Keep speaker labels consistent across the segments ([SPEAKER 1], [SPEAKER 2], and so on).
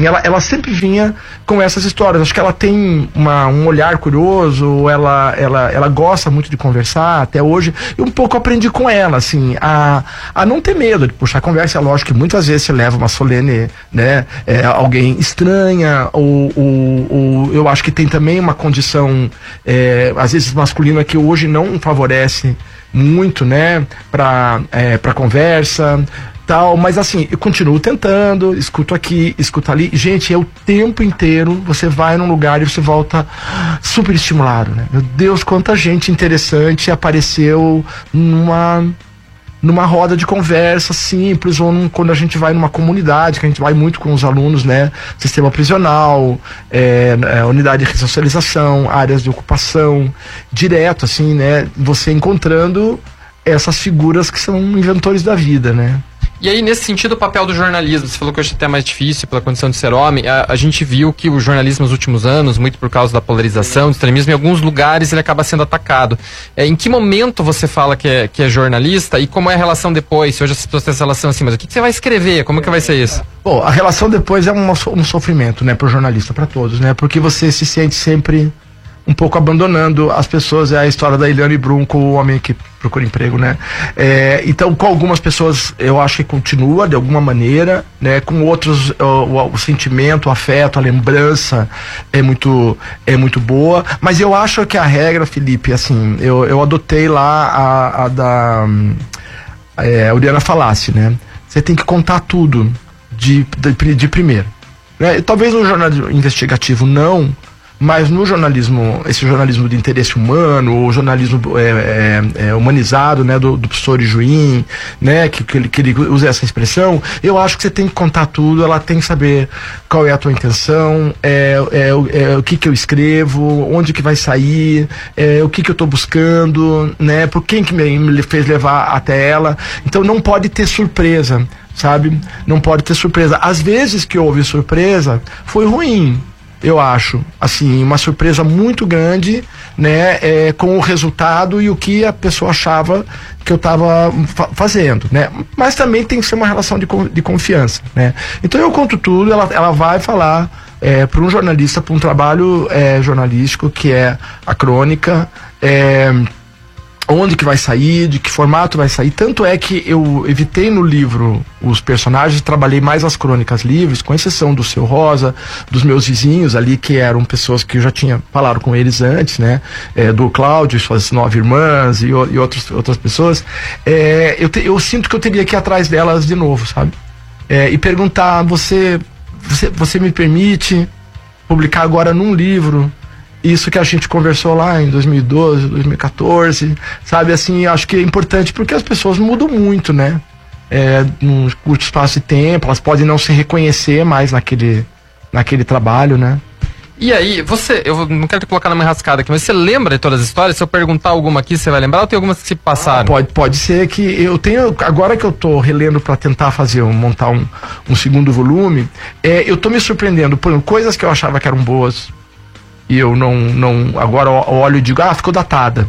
[SPEAKER 1] assim, ela sempre vinha com essas histórias. Acho que ela tem um olhar curioso, ela gosta muito de conversar até hoje, e um pouco aprendi com ela, assim, a não ter medo de puxar conversa. É lógico que muitas vezes você leva uma solene, né, alguém estranha, ou eu acho que tem também uma condição, às vezes masculina, que hoje não favorece muito, né, pra conversa, tal, mas assim, eu continuo tentando, escuto aqui, escuto ali. Gente, é o tempo inteiro, você vai num lugar e você volta super estimulado, né? Meu Deus, quanta gente interessante apareceu numa roda de conversa simples, ou quando a gente vai numa comunidade, que a gente vai muito com os alunos, né? Sistema prisional, unidade de ressocialização, áreas de ocupação, direto, assim, né? Você encontrando essas figuras que são inventores da vida, né?
[SPEAKER 2] E aí, nesse sentido, o papel do jornalismo, você falou que hoje é até mais difícil pela condição de ser homem. A gente viu que o jornalismo nos últimos anos, muito por causa da polarização, do extremismo, em alguns lugares ele acaba sendo atacado. Em que momento você fala que é jornalista, e como é a relação depois? Se hoje as pessoas têm essa relação assim, mas o que você vai escrever? Como que vai ser isso?
[SPEAKER 1] Bom, a relação depois é um sofrimento, né, pro jornalista, para todos, né? Porque você se sente sempre um pouco abandonando as pessoas. É a história da Eliane Brum com o homem que procura emprego, né? Então, com algumas pessoas eu acho que continua de alguma maneira, né? Com outros o sentimento, o afeto, a lembrança é muito boa, mas eu acho que a regra, Felipe, assim, eu adotei lá a da Oriana Falaschi, né? Você tem que contar tudo de primeiro, né? Talvez no jornalismo investigativo não, mas no jornalismo, esse jornalismo de interesse humano, o jornalismo humanizado, né, do professor Ijuim, né, que ele usa essa expressão, eu acho que você tem que contar tudo. Ela tem que saber qual é a tua intenção, o que eu escrevo, onde que vai sair, o que eu tô buscando, né, por quem que me fez levar até ela. Então não pode ter surpresa, sabe? Não pode ter surpresa. Às vezes que houve surpresa, foi ruim. Eu acho, assim, uma surpresa muito grande, né, com o resultado e o que a pessoa achava que eu estava fazendo, né, mas também tem que ser uma relação de confiança, né. Então eu conto tudo, ela vai falar para um jornalista, para um trabalho jornalístico, que é a crônica, onde que vai sair, de que formato vai sair. Tanto é que eu evitei no livro os personagens, trabalhei mais as crônicas livres, com exceção do Seu Rosa, dos meus vizinhos ali, que eram pessoas que eu já tinha falado com eles antes, né, do Cláudio, suas 9 irmãs e outras pessoas. Eu sinto que eu teria que ir atrás delas de novo, sabe? E perguntar, você me permite publicar agora num livro isso que a gente conversou lá em 2012, 2014, sabe, assim, acho que é importante porque as pessoas mudam muito, né, num curto espaço de tempo, elas podem não se reconhecer mais naquele trabalho, né.
[SPEAKER 2] E aí, eu não quero te colocar numa enrascada aqui, mas você lembra de todas as histórias? Se eu perguntar alguma aqui, você vai lembrar, ou tem algumas que se passaram?
[SPEAKER 1] Pode ser que eu tenho, agora que eu tô relendo para tentar montar um segundo volume, eu tô me surpreendendo por coisas que eu achava que eram boas, e eu não agora olho e digo, ficou datada.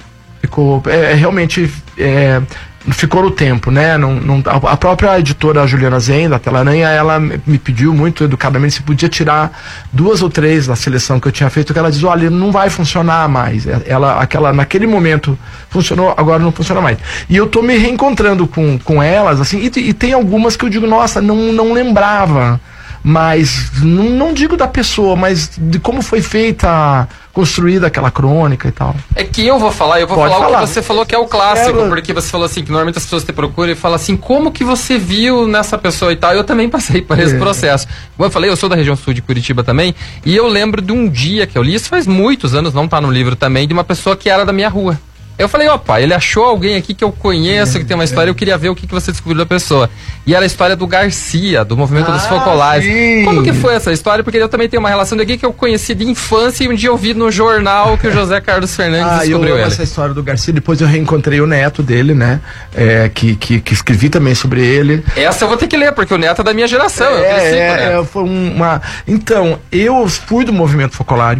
[SPEAKER 1] Realmente ficou no tempo, né? A própria editora Juliana Zen, da Telaranha, ela me pediu muito educadamente se podia tirar 2 ou 3 da seleção que eu tinha feito, que ela diz, olha, não vai funcionar mais. Naquele momento funcionou, agora não funciona mais. E eu tô me reencontrando com elas, assim, e tem algumas que eu digo, nossa, não lembrava. Mas não digo da pessoa, mas de como foi feita, construída aquela crônica e tal.
[SPEAKER 2] É que eu vou falar o que você falou, que é o clássico, porque você falou assim, que normalmente as pessoas te procuram e falam assim, como que você viu nessa pessoa e tal. Eu também passei por esse processo. Como eu falei, eu sou da região sul de Curitiba também, e eu lembro de um dia que eu li, isso faz muitos anos, não tá no livro também, de uma pessoa que era da minha rua. Eu falei, opa, ele achou alguém aqui que eu conheço, que tem uma história, eu queria ver o que você descobriu da pessoa. E era a história do Garcia, do Movimento dos Focolares. Sim. Como que foi essa história? Porque eu também tenho uma relação de alguém que eu conheci de infância, e um dia eu vi no jornal que o José Carlos Fernandes descobriu ele.
[SPEAKER 1] Essa história do Garcia, depois eu reencontrei o neto dele, né, que escrevi também sobre ele.
[SPEAKER 2] Essa eu vou ter que ler, porque o neto é da minha geração, eu cresci com o neto.
[SPEAKER 1] Foi Então, eu fui do Movimento Focolare,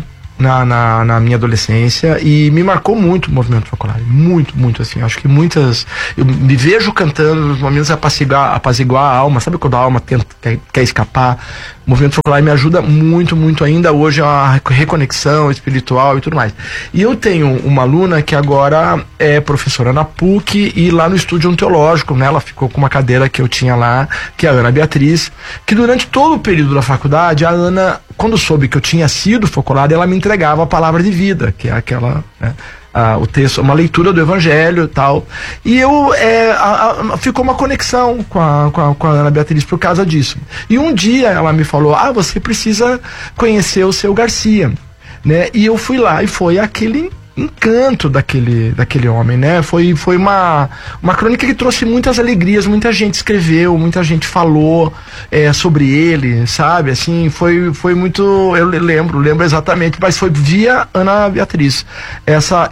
[SPEAKER 1] na minha adolescência e me marcou muito o movimento folclórico, muito assim, acho que eu me vejo cantando nos momentos apaziguar a alma, sabe quando a alma quer escapar? O movimento folclórico me ajuda muito ainda hoje a uma reconexão espiritual e tudo mais. E eu tenho uma aluna que agora é professora na PUC e lá no Estúdio Onteológico, né? Ela ficou com uma cadeira que eu tinha lá, que é a Ana Beatriz, que durante todo o período da faculdade, a Ana, quando soube que eu tinha sido focolada, ela me entregava a palavra de vida, que é aquela, né, o texto, uma leitura do Evangelho e tal. E ficou uma conexão com a Ana Beatriz por causa disso. E um dia ela me falou, você precisa conhecer o Seu Garcia, né? E eu fui lá e foi aquele encanto daquele homem, né? Foi uma crônica que trouxe muitas alegrias, muita gente escreveu, muita gente falou sobre ele, sabe? Assim, foi muito, eu lembro exatamente, mas foi via Ana Beatriz, essa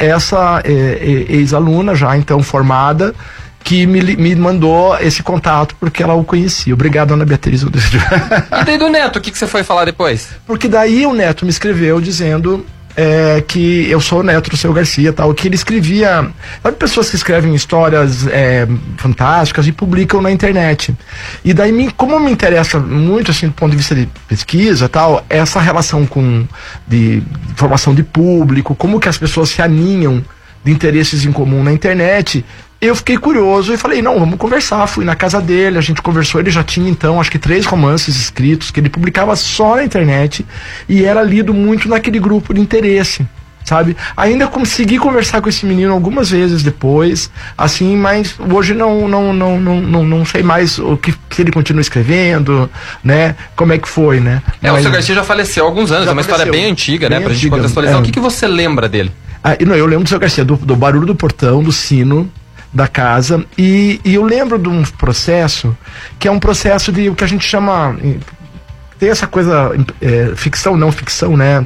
[SPEAKER 1] ex-aluna já então formada, que me mandou esse contato porque ela o conhecia. Obrigado, Ana Beatriz.
[SPEAKER 2] E daí do Neto, o que você foi falar depois?
[SPEAKER 1] Porque daí o Neto me escreveu dizendo que eu sou o neto do Seu Garcia, tal, que ele escrevia, sabe, pessoas que escrevem histórias fantásticas e publicam na internet. E daí, como me interessa muito, assim, do ponto de vista de pesquisa, tal, essa relação de formação de público, como que as pessoas se aninham de interesses em comum na internet, eu fiquei curioso e falei, não, vamos conversar. Fui na casa dele, a gente conversou, ele já tinha então, acho que 3 romances escritos, que ele publicava só na internet, e era lido muito naquele grupo de interesse, sabe? Ainda consegui conversar com esse menino algumas vezes depois, assim, mas hoje não sei mais se ele continua escrevendo, né? Como é que foi, né?
[SPEAKER 2] O Seu Garcia já faleceu há alguns anos, é uma história bem antiga, né? Pra gente contextualizar. O que você lembra dele?
[SPEAKER 1] Eu lembro do Seu Garcia, do barulho do portão, do sino da casa, e eu lembro de um processo que é um processo de o que a gente chama, tem essa coisa, ficção, não ficção, né,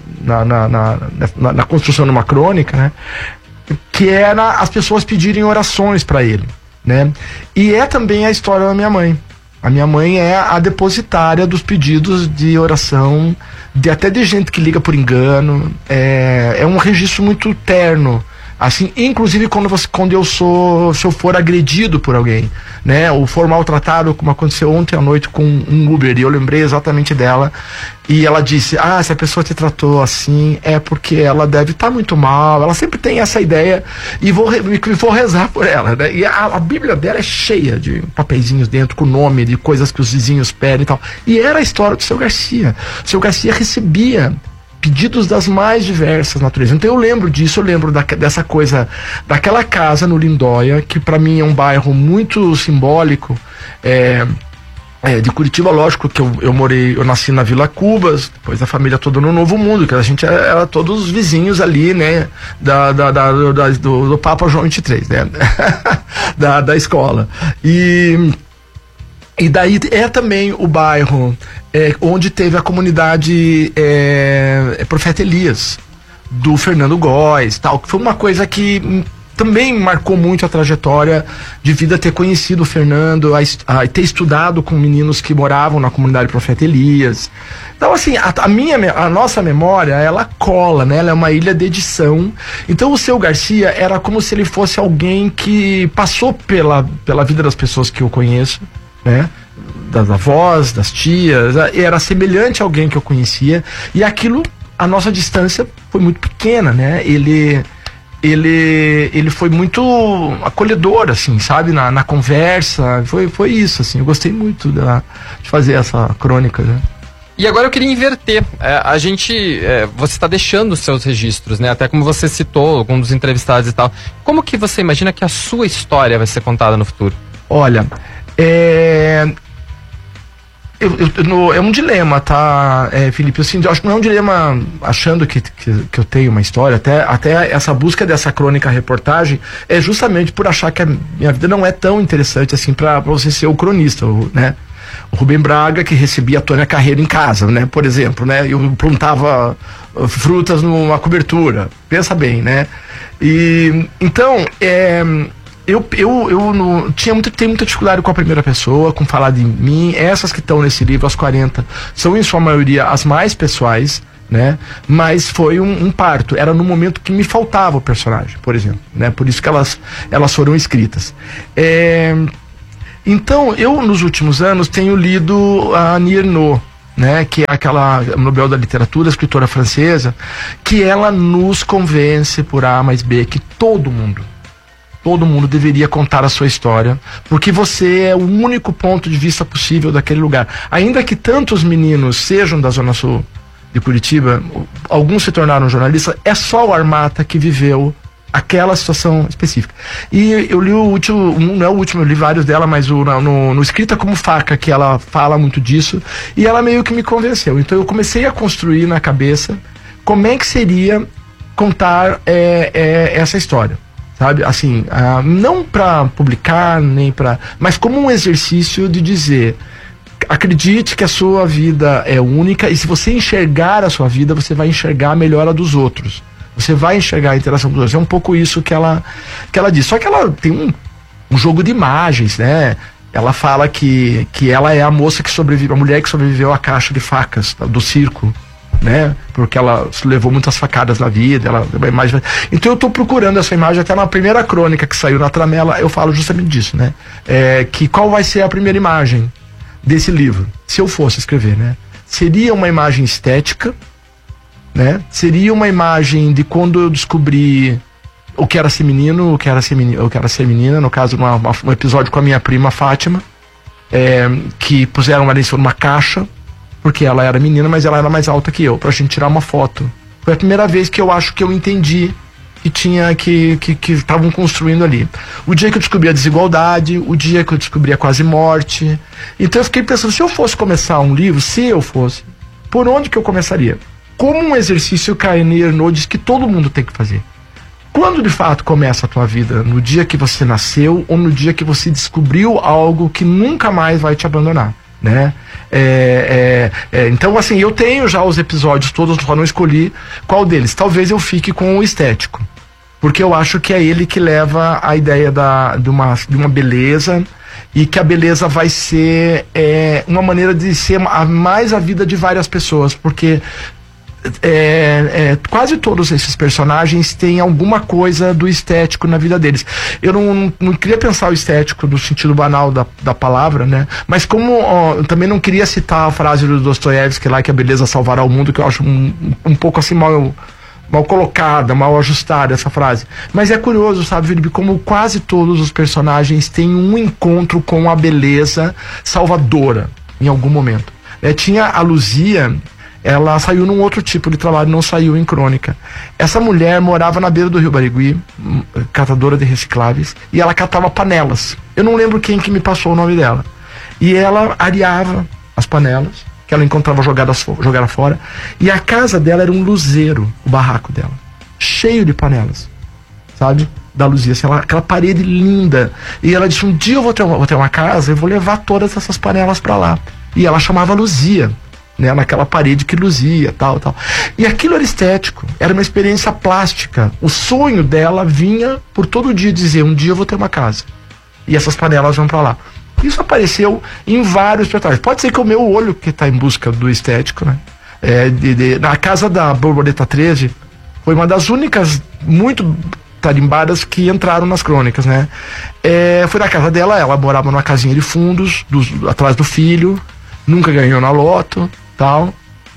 [SPEAKER 1] na construção de uma crônica, né, que era as pessoas pedirem orações para ele, né, e também a história da minha mãe. A minha mãe é a depositária dos pedidos de oração, até de gente que liga por engano, é um registro muito terno, assim, inclusive quando eu for agredido por alguém, né, ou for maltratado, como aconteceu ontem à noite com um Uber, e eu lembrei exatamente dela, e ela disse, se a pessoa te tratou assim, é porque ela deve estar muito mal, ela sempre tem essa ideia, e vou rezar por ela, né, e a Bíblia dela é cheia de papeizinhos dentro, com o nome de coisas que os vizinhos pedem e tal, e era a história do Seu Garcia. O Seu Garcia recebia pedidos das mais diversas naturezas. Então eu lembro disso, eu lembro dessa coisa, daquela casa no Lindóia, que para mim é um bairro muito simbólico, de Curitiba, lógico que eu nasci na Vila Cubas, depois a família toda no Novo Mundo, que a gente era todos os vizinhos ali, né, do Papa João 23, né, da escola. E daí também o bairro onde teve a comunidade Profeta Elias, do Fernando Góes, tal, que foi uma coisa que também marcou muito a trajetória de vida, ter conhecido o Fernando, ter estudado com meninos que moravam na comunidade Profeta Elias. Então, assim, a nossa memória, ela cola, né? Ela é uma ilha de edição. Então, o Seu Garcia era como se ele fosse alguém que passou pela vida das pessoas que eu conheço, né? Das avós, das tias, era semelhante a alguém que eu conhecia, e aquilo, a nossa distância foi muito pequena, né? Ele foi muito acolhedor, assim, sabe? Na conversa, foi isso, assim, eu gostei muito de fazer essa crônica, né?
[SPEAKER 2] E agora eu queria inverter, você está deixando os seus registros, né? Até como você citou, algum dos entrevistados e tal. Como que você imagina que a sua história vai ser contada no futuro?
[SPEAKER 1] Olha, é um dilema, tá, Felipe? Assim, eu acho que não é um dilema achando que eu tenho uma história. Até essa busca dessa crônica-reportagem é justamente por achar que a minha vida não é tão interessante assim para você ser o cronista, né? O Rubem Braga, que recebia a Tônia Carreiro em casa, né? Por exemplo, né? Eu plantava frutas numa cobertura. Pensa bem, né? E então, eu tenho muita dificuldade com a primeira pessoa, com falar de mim. Essas que estão nesse livro, as 40, são em sua maioria as mais pessoais, né? Mas foi um parto. Era no momento que me faltava o personagem, por exemplo, né? Por isso que elas foram escritas. Então, eu nos últimos anos tenho lido a Annie Ernaux, né? Que é aquela Nobel da Literatura, escritora francesa, que ela nos convence por A mais B que todo mundo deveria contar a sua história, porque você é o único ponto de vista possível daquele lugar. Ainda que tantos meninos sejam da Zona Sul de Curitiba, alguns se tornaram jornalistas, é só o Armata que viveu aquela situação específica. E eu li o último, não é o último, eu li vários dela, mas no Escrita como Faca, que ela fala muito disso, e ela meio que me convenceu. Então eu comecei a construir na cabeça como é que seria contar essa história. Sabe, assim, não para publicar, nem para, mas como um exercício de dizer, acredite que a sua vida é única, e se você enxergar a sua vida, você vai enxergar melhor a dos outros. Você vai enxergar a interação dos outros. É um pouco isso que ela diz. Só que ela tem um jogo de imagens, né? Ela fala que ela é a moça que sobreviveu, a mulher que sobreviveu à caixa de facas do circo, né? Porque ela levou muitas facadas na vida, uma imagem. Então eu estou procurando essa imagem, até na primeira crônica que saiu na Tramela, eu falo justamente disso, né? Que qual vai ser a primeira imagem desse livro, se eu fosse escrever, né? Seria uma imagem estética, né? Seria uma imagem de quando eu descobri o que era ser menino, o que era ser menina, no caso um episódio com a minha prima Fátima, que puseram ela em cima de uma caixa, porque ela era menina, mas ela era mais alta que eu, pra gente tirar uma foto. Foi a primeira vez que eu acho que eu entendi que estavam construindo ali. O dia que eu descobri a desigualdade, o dia que eu descobri a quase morte. Então eu fiquei pensando, se eu fosse começar um livro, por onde que eu começaria? Como um exercício que a Annie Ernaux diz que todo mundo tem que fazer. Quando de fato começa a tua vida? No dia que você nasceu ou no dia que você descobriu algo que nunca mais vai te abandonar, né? Então, assim, eu tenho já os episódios todos, só não escolhi qual deles. Talvez eu fique com o estético, porque eu acho que é ele que leva a ideia de uma beleza, e que a beleza vai ser uma maneira de ser mais a vida de várias pessoas, porque quase todos esses personagens têm alguma coisa do estético na vida deles. Eu não queria pensar o estético no sentido banal da palavra, né? Mas como eu também não queria citar a frase do Dostoiévski lá, que a beleza salvará o mundo, que eu acho um pouco assim mal colocada, mal ajustada essa frase. Mas é curioso, sabe, Felipe, como quase todos os personagens têm um encontro com a beleza salvadora em algum momento. Tinha a Luzia. Ela saiu num outro tipo de trabalho, não saiu em crônica. Essa mulher morava na beira do Rio Barigui, catadora de recicláveis, e ela catava panelas. Eu não lembro quem que me passou o nome dela. E ela areava as panelas, que ela encontrava jogadas fora, e a casa dela era um luzeiro, o barraco dela, cheio de panelas, sabe? Da Luzia, assim, aquela parede linda. E ela disse, um dia eu vou ter uma casa, eu vou levar todas essas panelas pra lá. E ela chamava Luzia, né, naquela parede que luzia, tal. E aquilo era estético, era uma experiência plástica. O sonho dela vinha por todo dia dizer, um dia eu vou ter uma casa, e essas panelas vão pra lá. Isso apareceu em vários personagens. Pode ser que o meu olho que está em busca do estético, né? Na casa da Borboleta 13, foi uma das únicas muito tarimbadas que entraram nas crônicas, né? Foi na casa dela, ela morava numa casinha de fundos, atrás do filho, nunca ganhou na loto, tal,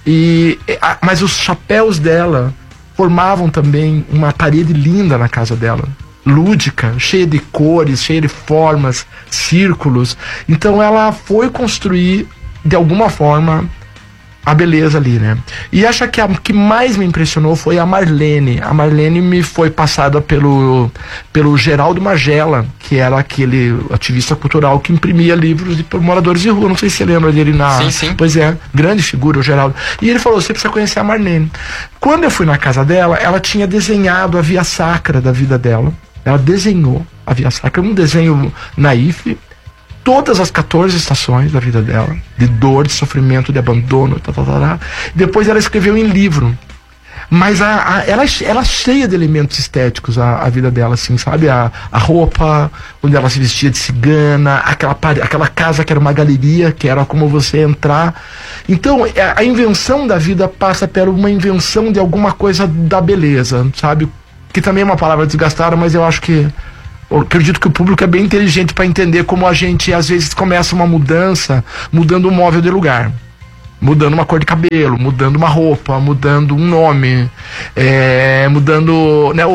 [SPEAKER 1] mas os chapéus dela formavam também uma parede linda na casa dela, lúdica, cheia de cores, cheia de formas, círculos. Então ela foi construir de alguma forma a beleza ali, né? E acho que a que mais me impressionou foi a Marlene. A Marlene me foi passada pelo Geraldo Magela, que era aquele ativista cultural que imprimia livros de moradores de rua. Não sei se você lembra dele
[SPEAKER 2] Sim.
[SPEAKER 1] Pois é, grande figura o Geraldo. E ele falou, você precisa conhecer a Marlene. Quando eu fui na casa dela, ela tinha desenhado a Via Sacra da vida dela. Ela desenhou a Via Sacra, um desenho naif, todas as 14 estações da vida dela, de dor, de sofrimento, de abandono, Depois ela escreveu em livro. Mas ela cheia de elementos estéticos, a vida dela, assim, sabe? A roupa, onde ela se vestia de cigana, aquela casa que era uma galeria, que era como você entrar. Então, a invenção da vida passa por uma invenção de alguma coisa da beleza, sabe? Que também é uma palavra desgastada, mas eu acho que... Eu acredito que o público é bem inteligente para entender como a gente, às vezes, começa uma mudança, mudando um móvel de lugar. Mudando uma cor de cabelo, mudando uma roupa, mudando um nome, mudando, né,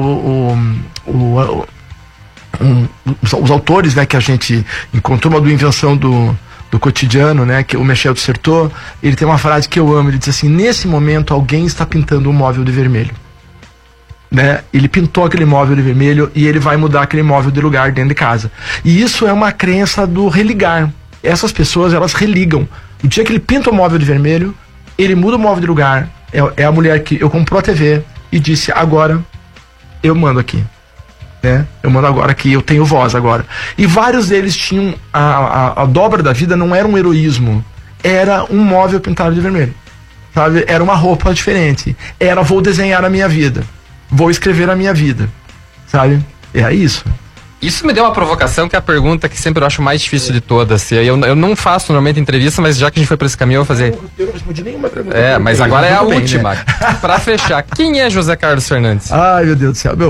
[SPEAKER 1] os autores, né, que a gente encontrou, uma do Invenção do Cotidiano, né, que o Michel Dissertot, ele tem uma frase que eu amo, ele diz assim: nesse momento alguém está pintando um móvel de vermelho. Né? Ele pintou aquele móvel de vermelho e ele vai mudar aquele móvel de lugar dentro de casa. E isso é uma crença do religar. Essas pessoas, elas religam. O dia que ele pinta o móvel de vermelho, ele muda o móvel de lugar. É a mulher que eu comprou a TV e disse: agora eu mando aqui, né? Eu mando agora aqui, eu tenho voz agora. E vários deles tinham a dobra da vida, não era um heroísmo, era um móvel pintado de vermelho, sabe? Era uma roupa diferente, era vou desenhar a minha vida, vou escrever a minha vida, sabe? É isso.
[SPEAKER 2] Isso me deu uma provocação, que é a pergunta que sempre eu acho mais difícil de todas. Eu não faço normalmente entrevista, mas já que a gente foi para esse caminho, eu vou fazer.
[SPEAKER 1] Eu não respondi nenhuma pergunta.
[SPEAKER 2] Mas agora é a última. Né? Para fechar, quem é José Carlos Fernandes?
[SPEAKER 1] Ai, meu Deus do céu.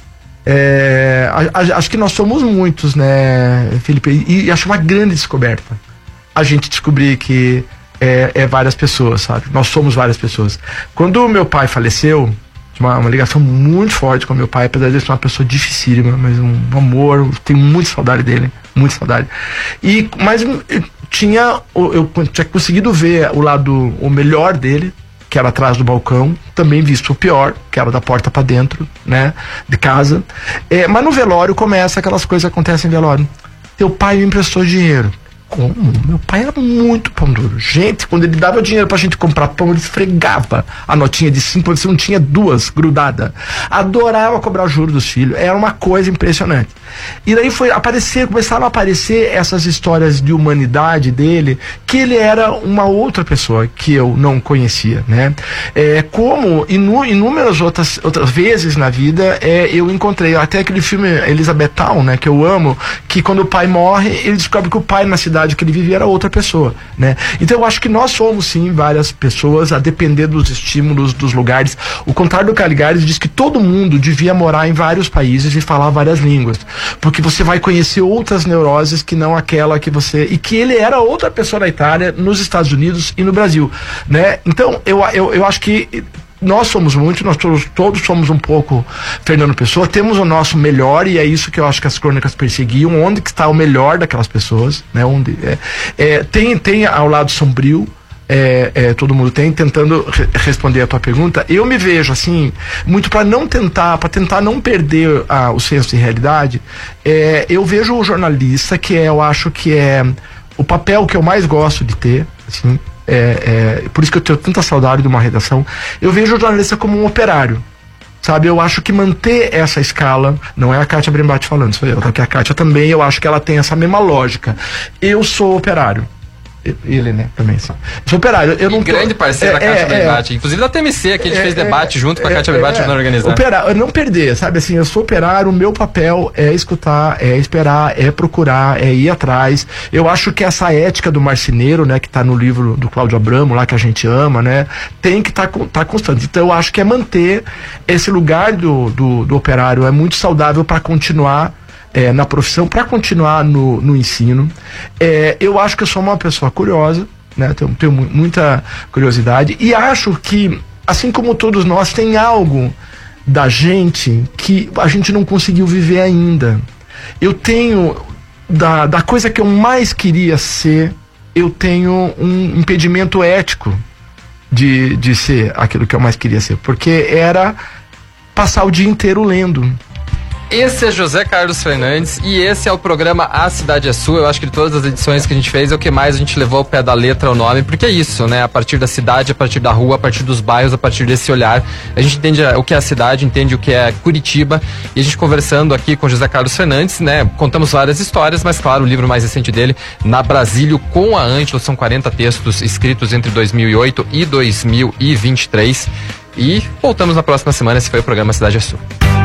[SPEAKER 1] Acho que nós somos muitos, né, Felipe? E acho uma grande descoberta a gente descobrir que várias pessoas, sabe? Nós somos várias pessoas. Quando meu pai faleceu, uma ligação muito forte com meu pai, apesar de ele ser uma pessoa dificílima, mas um amor, tenho muita saudade dele, muita saudade. Mas eu tinha conseguido ver o melhor dele, que era atrás do balcão, também visto o pior, que era da porta para dentro, né, de casa. Mas no velório começa aquelas coisas que acontecem em velório. Teu pai me emprestou dinheiro. Como? Meu pai era muito pão duro. Gente, quando ele dava dinheiro pra gente comprar pão, ele esfregava a notinha de 5, você não tinha duas grudada. Adorava cobrar juros dos filhos. Era uma coisa impressionante. E daí começaram a aparecer essas histórias de humanidade dele, que ele era uma outra pessoa que eu não conhecia, né? Como inúmeras outras vezes na vida, eu encontrei até aquele filme Elizabethtown, né, que eu amo, que quando o pai morre, ele descobre que o pai na cidade que ele vivia era outra pessoa, né? Então eu acho que nós somos sim várias pessoas, a depender dos estímulos, dos lugares. O contrário do Caligares diz que todo mundo devia morar em vários países e falar várias línguas, porque você vai conhecer outras neuroses que não aquela que você... E que ele era outra pessoa na Itália, nos Estados Unidos e no Brasil, né? Então eu acho que nós somos muitos, nós todos somos um pouco Fernando Pessoa, temos o nosso melhor, e é isso que eu acho que as crônicas perseguiam, onde que está o melhor daquelas pessoas, né? Tem ao lado sombrio, todo mundo tem, tentando responder a tua pergunta. Eu me vejo assim, muito para tentar não perder o senso de realidade. Eu vejo o jornalista, que eu acho que é o papel que eu mais gosto de ter, assim. Por isso que eu tenho tanta saudade de uma redação. Eu vejo o jornalista como um operário, sabe? Eu acho que manter essa escala, não é a Kátia Brembati falando, sou eu, porque a Kátia também, eu acho que ela tem essa mesma lógica. Eu sou operário. Ele, né, também, sim. Sou operário. Eu não
[SPEAKER 2] grande parceiro da Kátia Brembati, inclusive da TMC, que a gente fez debate junto com a Kátia Brembati na organização.
[SPEAKER 1] Não perder, sabe assim, eu sou operário, o meu papel é escutar, é esperar, é procurar, é ir atrás. Eu acho que essa ética do marceneiro, né, que tá no livro do Cláudio Abramo, lá, que a gente ama, né, tem que tá constante. Então eu acho que manter esse lugar do operário é muito saudável para continuar na profissão, para continuar no ensino. Eu acho que eu sou uma pessoa curiosa, né? Tenho muita curiosidade, e acho que, assim como todos nós, tem algo da gente que a gente não conseguiu viver ainda. Eu tenho, da coisa que eu mais queria ser, eu tenho um impedimento ético de ser aquilo que eu mais queria ser, porque era passar o dia inteiro lendo.
[SPEAKER 2] Esse é José Carlos Fernandes e esse é o programa A Cidade é Sua. Eu acho que de todas as edições que a gente fez, é o que mais a gente levou ao pé da letra o nome, porque é isso, né? A partir da cidade, a partir da rua, a partir dos bairros, a partir desse olhar, a gente entende o que é a cidade, entende o que é Curitiba, e a gente conversando aqui com José Carlos Fernandes, né? Contamos várias histórias, mas claro, o livro mais recente dele, Na Brasílio com a Ângelo, são 40 textos escritos entre 2008 e 2023. E voltamos na próxima semana. Esse foi o programa Cidade é Sua.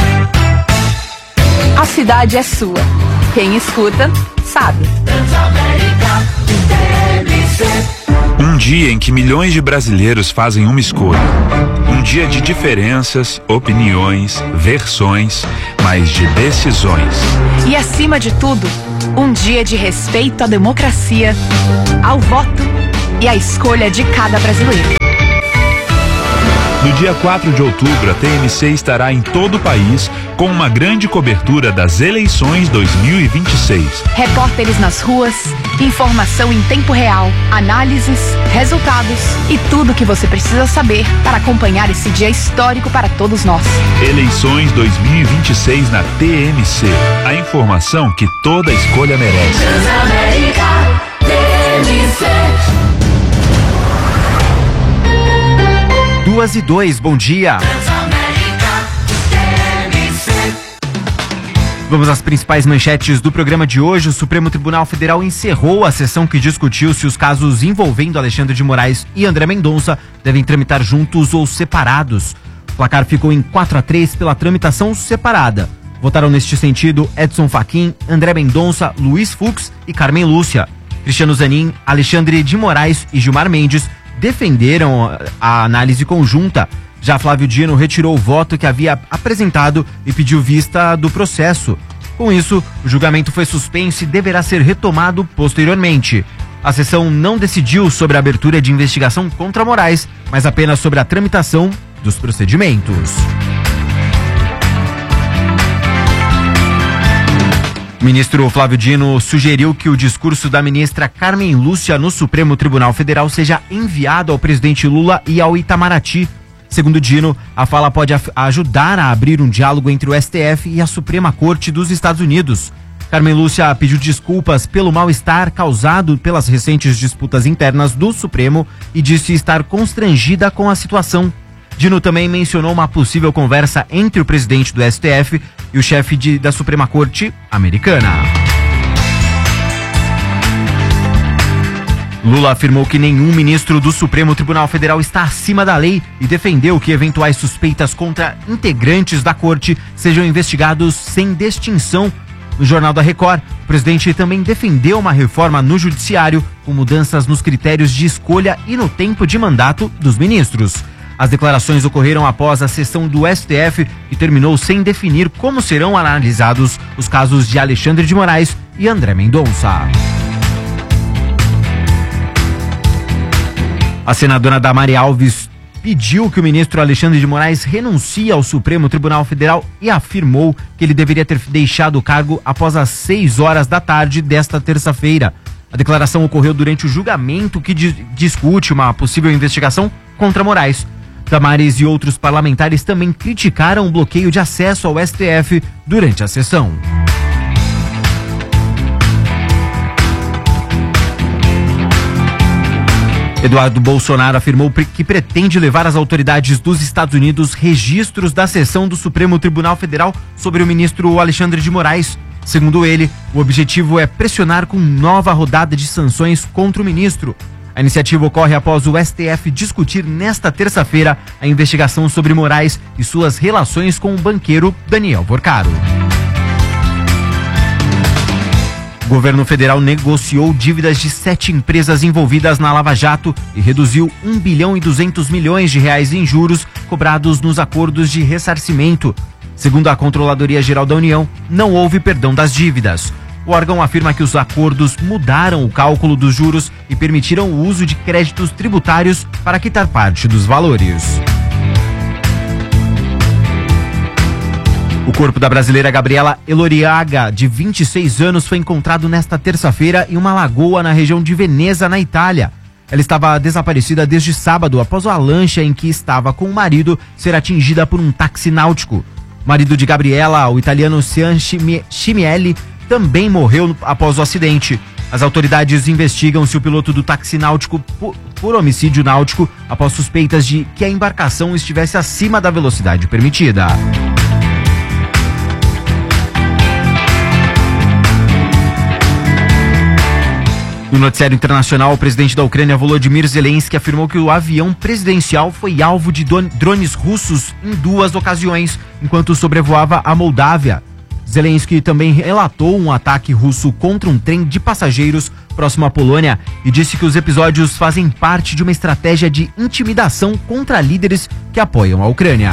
[SPEAKER 3] A cidade é sua. Quem escuta, sabe.
[SPEAKER 4] Um dia em que milhões de brasileiros fazem uma escolha. Um dia de diferenças, opiniões, versões, mas de decisões.
[SPEAKER 3] E acima de tudo, um dia de respeito à democracia, ao voto e à escolha de cada brasileiro.
[SPEAKER 4] No dia 4 de outubro, a TMC estará em todo o país com uma grande cobertura das eleições 2026.
[SPEAKER 3] Repórteres nas ruas, informação em tempo real, análises, resultados e tudo o que você precisa saber para acompanhar esse dia histórico para todos nós.
[SPEAKER 4] Eleições 2026 na TMC. A informação que toda escolha merece.
[SPEAKER 5] Transamérica, TMC.
[SPEAKER 6] 2:02, bom dia. Vamos às principais manchetes do programa de hoje. O Supremo Tribunal Federal encerrou a sessão que discutiu se os casos envolvendo Alexandre de Moraes e André Mendonça devem tramitar juntos ou separados. O placar ficou em 4-3 pela tramitação separada. Votaram neste sentido Edson Fachin, André Mendonça, Luiz Fux e Carmen Lúcia. Cristiano Zanin, Alexandre de Moraes e Gilmar Mendes defenderam a análise conjunta. Já Flávio Dino retirou o voto que havia apresentado e pediu vista do processo. Com isso, o julgamento foi suspenso e deverá ser retomado posteriormente. A sessão não decidiu sobre a abertura de investigação contra Moraes, mas apenas sobre a tramitação dos procedimentos. O ministro Flávio Dino sugeriu que o discurso da ministra Carmen Lúcia no Supremo Tribunal Federal seja enviado ao presidente Lula e ao Itamaraty. Segundo Dino, a fala pode ajudar a abrir um diálogo entre o STF e a Suprema Corte dos Estados Unidos. Carmen Lúcia pediu desculpas pelo mal-estar causado pelas recentes disputas internas do Supremo e disse estar constrangida com a situação. Dino também mencionou uma possível conversa entre o presidente do STF e o chefe da Suprema Corte americana. Lula afirmou que nenhum ministro do Supremo Tribunal Federal está acima da lei e defendeu que eventuais suspeitas contra integrantes da corte sejam investigados sem distinção. No Jornal da Record, o presidente também defendeu uma reforma no judiciário com mudanças nos critérios de escolha e no tempo de mandato dos ministros. As declarações ocorreram após a sessão do STF, que terminou sem definir como serão analisados os casos de Alexandre de Moraes e André Mendonça. A senadora Damares Alves pediu que o ministro Alexandre de Moraes renuncie ao Supremo Tribunal Federal e afirmou que ele deveria ter deixado o cargo após as 6 horas da tarde desta terça-feira. A declaração ocorreu durante o julgamento que discute uma possível investigação contra Moraes. Damares e outros parlamentares também criticaram o bloqueio de acesso ao STF durante a sessão. Eduardo Bolsonaro afirmou que pretende levar às autoridades dos Estados Unidos registros da sessão do Supremo Tribunal Federal sobre o ministro Alexandre de Moraes. Segundo ele, o objetivo é pressionar com nova rodada de sanções contra o ministro. A iniciativa ocorre após o STF discutir nesta terça-feira a investigação sobre Moraes e suas relações com o banqueiro Daniel Vorcaro. O governo federal negociou dívidas de 7 empresas envolvidas na Lava Jato e reduziu 1 bilhão e 200 milhões de reais em juros cobrados nos acordos de ressarcimento. Segundo a Controladoria Geral da União, não houve perdão das dívidas. O órgão afirma que os acordos mudaram o cálculo dos juros e permitiram o uso de créditos tributários para quitar parte dos valores. O corpo da brasileira Gabriela Eloriaga, de 26 anos, foi encontrado nesta terça-feira em uma lagoa na região de Veneza, na Itália. Ela estava desaparecida desde sábado, após a lancha em que estava com o marido ser atingida por um táxi náutico. O marido de Gabriela, o italiano Sean Cimielli, também morreu após o acidente. As autoridades investigam se o piloto do táxi náutico por homicídio náutico após suspeitas de que a embarcação estivesse acima da velocidade permitida. No noticiário internacional, o presidente da Ucrânia, Volodymyr Zelensky, afirmou que o avião presidencial foi alvo de drones russos em 2 ocasiões, enquanto sobrevoava a Moldávia. Zelensky também relatou um ataque russo contra um trem de passageiros próximo à Polônia e disse que os episódios fazem parte de uma estratégia de intimidação contra líderes que apoiam a Ucrânia.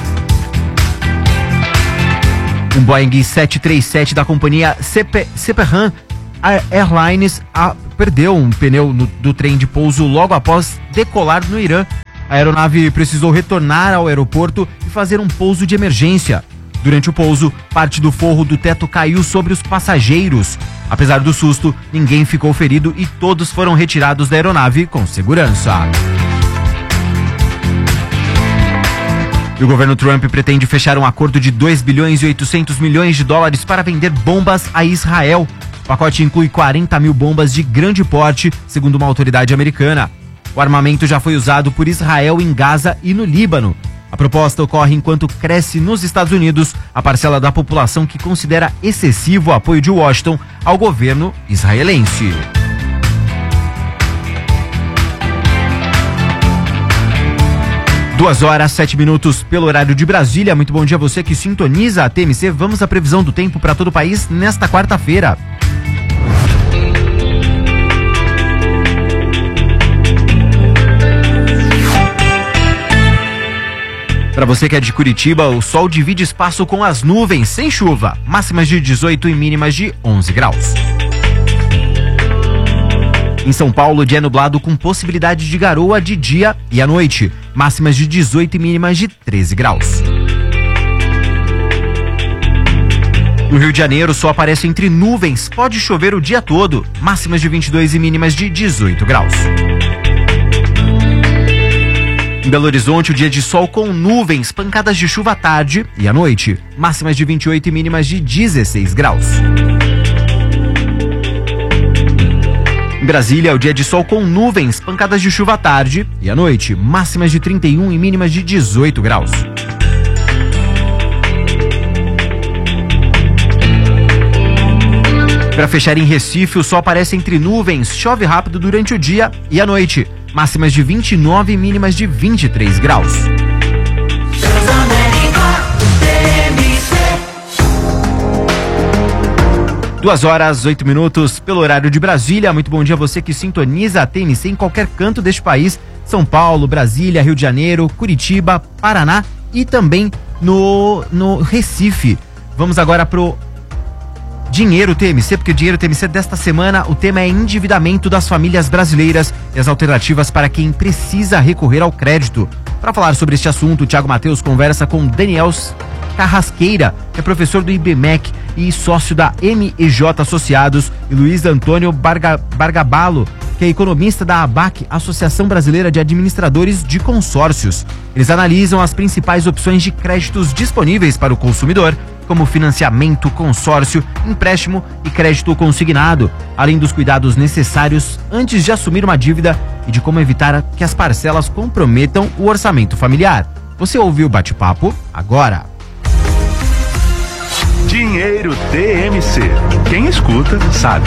[SPEAKER 6] Um Boeing 737 da companhia Sepahan Airlines perdeu um pneu do trem de pouso logo após decolar no Irã. A aeronave precisou retornar ao aeroporto e fazer um pouso de emergência. Durante o pouso, parte do forro do teto caiu sobre os passageiros. Apesar do susto, ninguém ficou ferido e todos foram retirados da aeronave com segurança. E o governo Trump pretende fechar um acordo de 2 bilhões e 800 milhões de dólares para vender bombas a Israel. O pacote inclui 40 mil bombas de grande porte, segundo uma autoridade americana. O armamento já foi usado por Israel em Gaza e no Líbano. A proposta ocorre enquanto cresce nos Estados Unidos a parcela da população que considera excessivo o apoio de Washington ao governo israelense. Duas horas, 7 minutos pelo horário de Brasília. Muito bom dia a você que sintoniza a TMC. Vamos à previsão do tempo para todo o país nesta quarta-feira. Para você que é de Curitiba, o sol divide espaço com as nuvens, sem chuva. Máximas de 18 e mínimas de 11 graus. Em São Paulo, dia nublado com possibilidade de garoa de dia e à noite. Máximas de 18 e mínimas de 13 graus. No Rio de Janeiro, sol aparece entre nuvens. Pode chover o dia todo. Máximas de 22 e mínimas de 18 graus. Em Belo Horizonte, o dia de sol com nuvens, pancadas de chuva à tarde e à noite. Máximas de 28 e mínimas de 16 graus. Em Brasília, o dia de sol com nuvens, pancadas de chuva à tarde e à noite. Máximas de 31 e mínimas de 18 graus. Para fechar em Recife, o sol aparece entre nuvens, chove rápido durante o dia e à noite. Máximas de 29 e mínimas de 23 graus. Duas horas, 8 minutos pelo horário de Brasília. Muito bom dia a você que sintoniza a TMC em qualquer canto deste país. São Paulo, Brasília, Rio de Janeiro, Curitiba, Paraná e também no Recife. Vamos agora pro Dinheiro TMC, porque o Dinheiro TMC desta semana, o tema é endividamento das famílias brasileiras e as alternativas para quem precisa recorrer ao crédito. Para falar sobre este assunto, o Thiago Mateus conversa com Daniel Carrasqueira, que é professor do IBMEC e sócio da MEJ Associados, e Luiz Antônio Bargabalo, que é economista da ABAC, Associação Brasileira de Administradores de Consórcios. Eles analisam as principais opções de créditos disponíveis para o consumidor, como financiamento, consórcio, empréstimo e crédito consignado, além dos cuidados necessários antes de assumir uma dívida e de como evitar que as parcelas comprometam o orçamento familiar. Você ouviu o bate-papo agora.
[SPEAKER 4] Dinheiro TMC. Quem escuta sabe.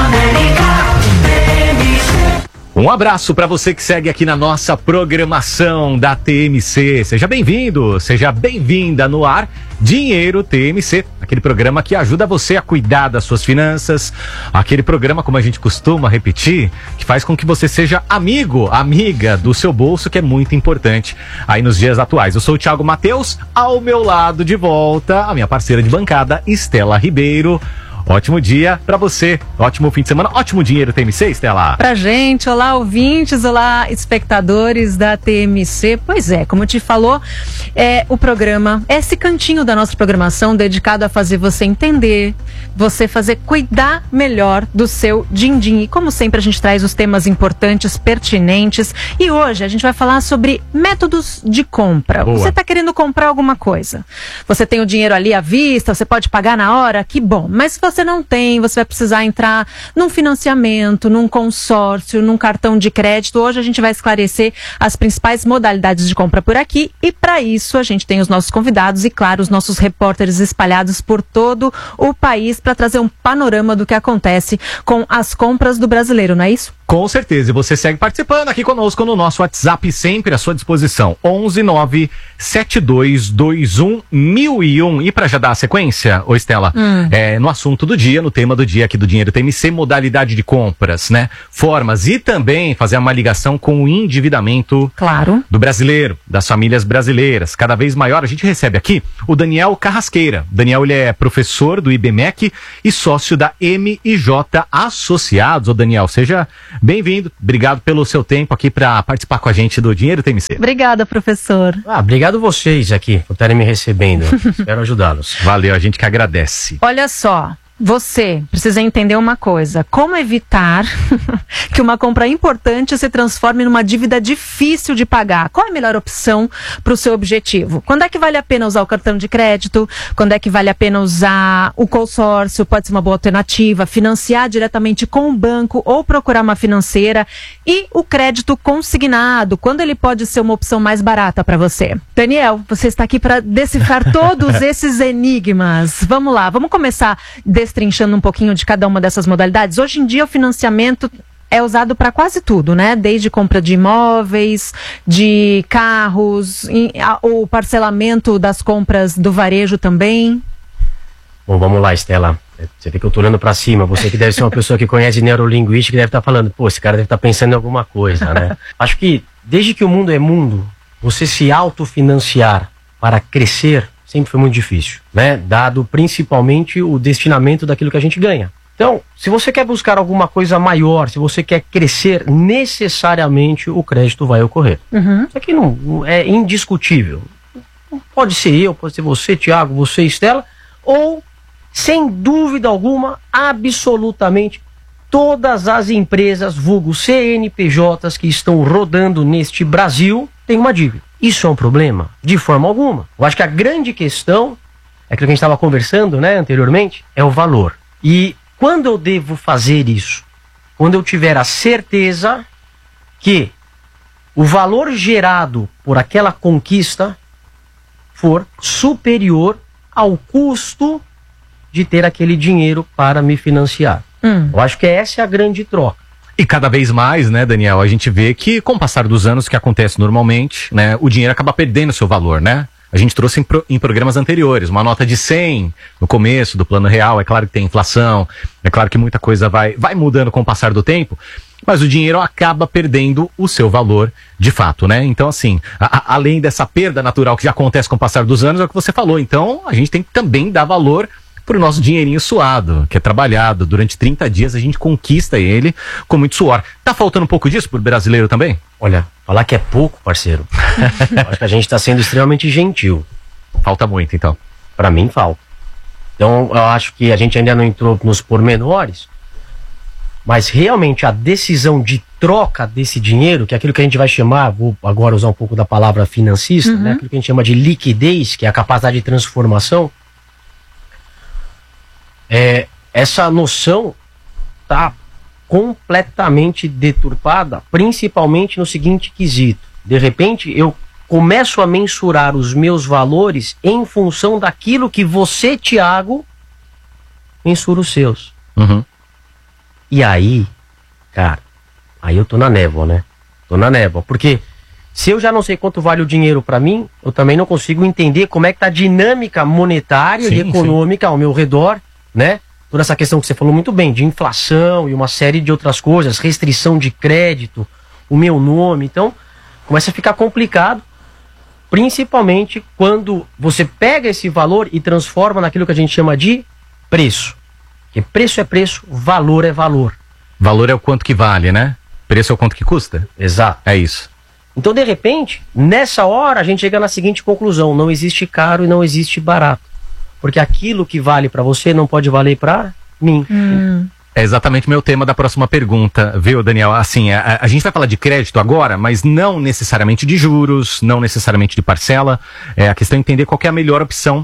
[SPEAKER 7] Um abraço para você que segue aqui na nossa programação da TMC. Seja bem-vindo, seja bem-vinda no ar. Dinheiro TMC, aquele programa que ajuda você a cuidar das suas finanças, aquele programa, como a gente costuma repetir, que faz com que você seja amigo, amiga do seu bolso, que é muito importante aí nos dias atuais. Eu sou o Thiago Mateus, ao meu lado de volta, a minha parceira de bancada, Estela Ribeiro. Ótimo dia pra você, ótimo fim de semana, ótimo Dinheiro TMC, Estela.
[SPEAKER 8] Pra gente, olá ouvintes, olá espectadores da TMC. Pois é, como te falou, o programa, esse cantinho da nossa programação dedicado a fazer você entender, você fazer cuidar melhor do seu din-din. E como sempre a gente traz os temas importantes, pertinentes, e hoje a gente vai falar sobre métodos de compra. Boa. Você tá querendo comprar alguma coisa, você tem o dinheiro ali à vista, você pode pagar na hora, que bom, mas se você você não tem, você vai precisar entrar num financiamento, num consórcio, num cartão de crédito. Hoje a gente vai esclarecer as principais modalidades de compra por aqui e para isso a gente tem os nossos convidados e, claro, os nossos repórteres espalhados por todo o país para trazer um panorama do que acontece com as compras do brasileiro, não é isso?
[SPEAKER 7] Com certeza, e você segue participando aqui conosco no nosso WhatsApp, sempre à sua disposição, 11972211001. E para já dar a sequência, ô Estela, no assunto do dia, no tema do dia aqui do Dinheiro TMC, modalidade de compras, né? Formas e também fazer uma ligação com o endividamento do brasileiro, das famílias brasileiras. Cada vez maior, a gente recebe aqui o Daniel Carrasqueira. Daniel, ele é professor do IBMEC e sócio da MIJ Associados. Ô Daniel, seja bem-vindo, obrigado pelo seu tempo aqui para participar com a gente do Dinheiro TMC.
[SPEAKER 8] Obrigada, professor.
[SPEAKER 9] Obrigado vocês aqui por estarem me recebendo. Espero ajudá-los.
[SPEAKER 7] Valeu, a gente que agradece.
[SPEAKER 8] Olha só, você precisa entender uma coisa: como evitar que uma compra importante se transforme numa dívida difícil de pagar? Qual é a melhor opção para o seu objetivo? Quando é que vale a pena usar o cartão de crédito? Quando é que vale a pena usar o consórcio? Pode ser uma boa alternativa. Financiar diretamente com o banco ou procurar uma financeira. E o crédito consignado, quando ele pode ser uma opção mais barata para você? Daniel, você está aqui para decifrar todos esses enigmas. Vamos lá, vamos começar destrinchando um pouquinho de cada uma dessas modalidades. Hoje em dia o financiamento é usado para quase tudo, né? Desde compra de imóveis, de carros, o parcelamento das compras do varejo também.
[SPEAKER 9] Bom, vamos lá, Estela. Você vê que eu tô olhando para cima. Você que deve ser uma pessoa que conhece neurolinguística, deve estar falando, pô, esse cara deve estar pensando em alguma coisa, né? Acho que desde que o mundo é mundo, você se autofinanciar para crescer sempre foi muito difícil, né? Dado principalmente o destinamento daquilo que a gente ganha. Então, se você quer buscar alguma coisa maior, se você quer crescer, necessariamente o crédito vai ocorrer. Isso aqui não é indiscutível. Pode ser eu, pode ser você, Thiago, você, Estela, ou, sem dúvida alguma, absolutamente todas as empresas, vulgo CNPJs, que estão rodando neste Brasil, têm uma dívida. Isso é um problema? De forma alguma. Eu acho que a grande questão, é aquilo que a gente estava conversando, né, anteriormente, é o valor. E quando eu devo fazer isso? Quando eu tiver a certeza que o valor gerado por aquela conquista for superior ao custo de ter aquele dinheiro para me financiar. Eu acho que essa é a grande troca.
[SPEAKER 7] E cada vez mais, né, Daniel, a gente vê que com o passar dos anos, que acontece normalmente, né, o dinheiro acaba perdendo seu valor, né? A gente trouxe em programas anteriores uma nota de 100 no começo do Plano Real. É claro que tem inflação, é claro que muita coisa vai mudando com o passar do tempo, mas o dinheiro acaba perdendo o seu valor de fato, né? Então, assim, além dessa perda natural que já acontece com o passar dos anos, é o que você falou. Então, a gente tem que também dar valor pro nosso dinheirinho suado, que é trabalhado. Durante 30 dias a gente conquista ele com muito suor. Tá faltando um pouco disso pro brasileiro também?
[SPEAKER 9] Olha, falar que é pouco, parceiro. Acho que a gente tá sendo extremamente gentil.
[SPEAKER 7] Falta muito, então.
[SPEAKER 9] Pra mim, falta. Então, eu acho que a gente ainda não entrou nos pormenores, mas realmente a decisão de troca desse dinheiro, que é aquilo que a gente vai chamar, vou agora usar um pouco da palavra financista, né? Aquilo que a gente chama de liquidez, que é a capacidade de transformação, essa noção está completamente deturpada, principalmente no seguinte quesito: de repente eu começo a mensurar os meus valores em função daquilo que você, Thiago, mensura os seus. E aí, cara, aí eu tô na névoa, né? Tô na névoa, porque se eu já não sei quanto vale o dinheiro para mim, eu também não consigo entender como é que tá a dinâmica monetária e econômica ao meu redor, né? Toda essa questão que você falou muito bem, de inflação e uma série de outras coisas, restrição de crédito, o meu nome. Então, começa a ficar complicado, principalmente quando você pega esse valor e transforma naquilo que a gente chama de preço. Porque preço é preço, valor é valor.
[SPEAKER 7] Valor é o quanto que vale, né? Preço é o quanto que custa?
[SPEAKER 9] Exato.
[SPEAKER 7] É isso.
[SPEAKER 9] Então, de repente, nessa hora, a gente chega na seguinte conclusão: não existe caro e não existe barato. Porque aquilo que vale para você não pode valer para mim.
[SPEAKER 7] É exatamente o meu tema da próxima pergunta, viu, Daniel? Assim, a gente vai falar de crédito agora, mas não necessariamente de juros, não necessariamente de parcela. A questão é entender qual que é a melhor opção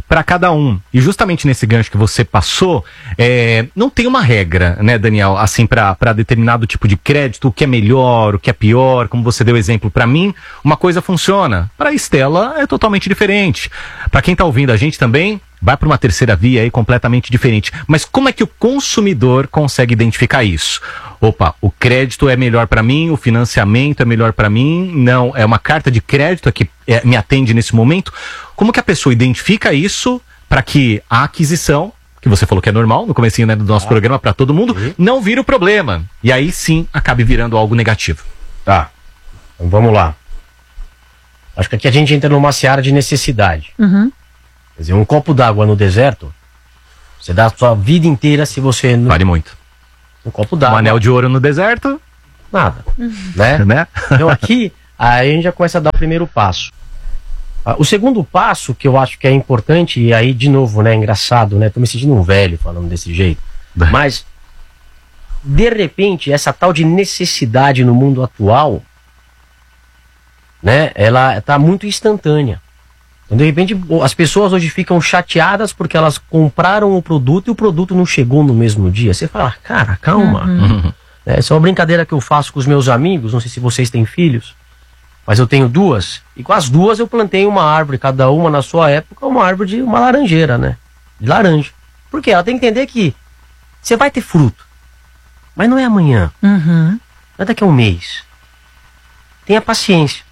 [SPEAKER 7] para cada um. E justamente nesse gancho que você passou, não tem uma regra, né, Daniel, assim, para determinado tipo de crédito, o que é melhor, o que é pior, como você deu exemplo. Para mim, uma coisa funciona. Para a Estela é totalmente diferente. Para quem tá ouvindo a gente também, vai para uma terceira via aí completamente diferente. Mas como é que o consumidor consegue identificar isso? Opa, o crédito é melhor para mim, o financiamento é melhor para mim, não, é uma carta de crédito que me atende nesse momento. Como que a pessoa identifica isso para que a aquisição, que você falou que é normal no comecinho, né, do nosso programa para todo mundo, não vire o problema. E aí sim acabe virando algo negativo.
[SPEAKER 9] Tá, então vamos lá. Acho que aqui a gente entra numa seara de necessidade. Quer dizer, um copo d'água no deserto, você dá a sua vida inteira se você...
[SPEAKER 7] Vale muito.
[SPEAKER 9] Um copo d'água.
[SPEAKER 7] Um anel de ouro no deserto?
[SPEAKER 9] Nada. Né? Então aqui, aí a gente já começa a dar o primeiro passo. O segundo passo, que eu acho que é importante, e aí, de novo, né, engraçado, né? Tô me sentindo um velho falando desse jeito. Mas, de repente, essa tal de necessidade no mundo atual, né, ela tá muito instantânea. Então, de repente, as pessoas hoje ficam chateadas porque elas compraram o produto e o produto não chegou no mesmo dia. Você fala, cara, calma. Essa é uma brincadeira que eu faço com os meus amigos, não sei se vocês têm filhos, mas eu tenho duas, e com as duas eu plantei uma árvore, cada uma na sua época, uma árvore de uma laranjeira, né? De laranja. Por quê? Ela tem que entender que você vai ter fruto, mas não é amanhã, não é daqui a um mês. Tenha paciência.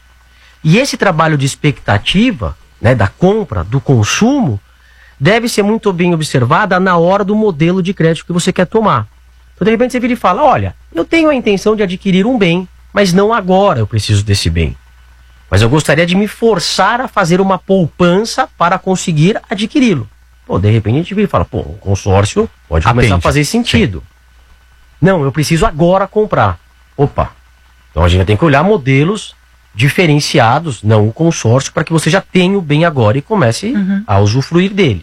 [SPEAKER 9] E esse trabalho de expectativa, né, da compra, do consumo, deve ser muito bem observada na hora do modelo de crédito que você quer tomar. Então, de repente, você vira e fala, olha, eu tenho a intenção de adquirir um bem, mas não agora eu preciso desse bem. Mas eu gostaria de me forçar a fazer uma poupança para conseguir adquiri-lo. Pô, de repente a gente vira e fala, pô, um consórcio pode começar a fazer sentido. Sim. Não, eu preciso agora comprar. Opa, então a gente tem que olhar modelos diferenciados, não o consórcio, para que você já tenha o bem agora e comece a usufruir dele.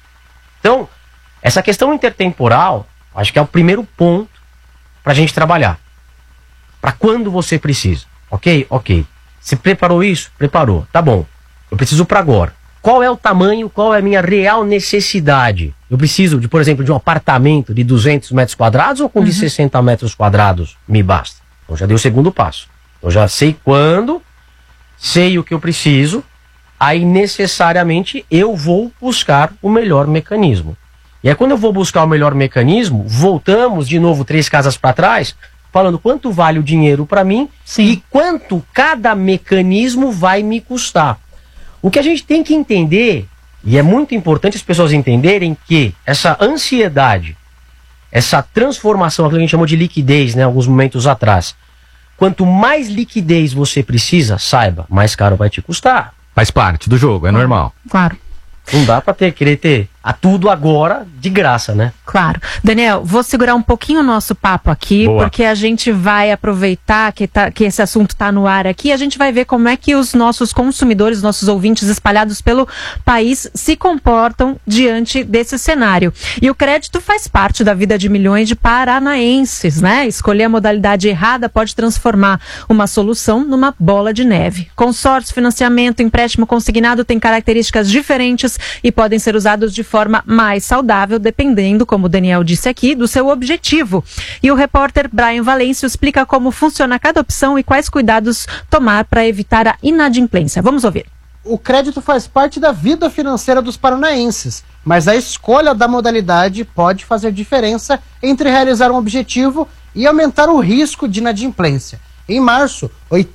[SPEAKER 9] Então, essa questão intertemporal, acho que é o primeiro ponto para a gente trabalhar. Para quando você precisa. Ok? Ok. Você preparou isso? Preparou. Tá bom. Eu preciso para agora. Qual é o tamanho, qual é a minha real necessidade? Eu preciso, por exemplo, de um apartamento de 200 metros quadrados ou com de 60 metros quadrados me basta? Então já dei o segundo passo. Eu já sei quando, sei o que eu preciso, aí necessariamente eu vou buscar o melhor mecanismo. E aí quando eu vou buscar o melhor mecanismo, voltamos de novo 3 casas para trás, falando quanto vale o dinheiro para mim e quanto cada mecanismo vai me custar. O que a gente tem que entender, e é muito importante as pessoas entenderem que essa ansiedade, essa transformação, aquilo que a gente chamou de liquidez, né, alguns momentos atrás, quanto mais liquidez você precisa, saiba, mais caro vai te custar.
[SPEAKER 7] Faz parte do jogo, é normal.
[SPEAKER 8] Claro.
[SPEAKER 9] Não dá pra querer ter a tudo agora de graça, né?
[SPEAKER 8] Claro. Daniel, vou segurar um pouquinho o nosso papo aqui, porque a gente vai aproveitar que esse assunto tá no ar aqui, a gente vai ver como é que os nossos consumidores, nossos ouvintes espalhados pelo país se comportam diante desse cenário. E o crédito faz parte da vida de milhões de paranaenses, né? Escolher a modalidade errada pode transformar uma solução numa bola de neve. Consórcio, financiamento, empréstimo consignado têm características diferentes e podem ser usados de forma mais saudável, dependendo, como o Daniel disse aqui, do seu objetivo. E o repórter Brian Valêncio explica como funciona cada opção e quais cuidados tomar para evitar a inadimplência. Vamos ouvir.
[SPEAKER 10] O crédito faz parte da vida financeira dos paranaenses, mas a escolha da modalidade pode fazer diferença entre realizar um objetivo e aumentar o risco de inadimplência. Em março,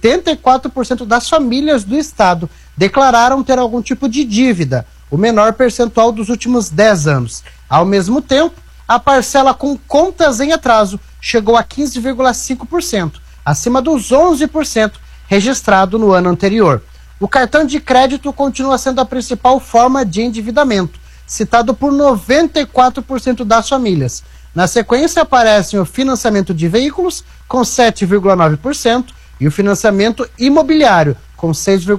[SPEAKER 10] 84% das famílias do estado declararam ter algum tipo de dívida, o menor percentual dos últimos 10 anos. Ao mesmo tempo, a parcela com contas em atraso chegou a 15,5%, acima dos 11% registrado no ano anterior. O cartão de crédito continua sendo a principal forma de endividamento, citado por 94% das famílias. Na sequência aparecem o financiamento de veículos, com 7,9%, e o financiamento imobiliário, com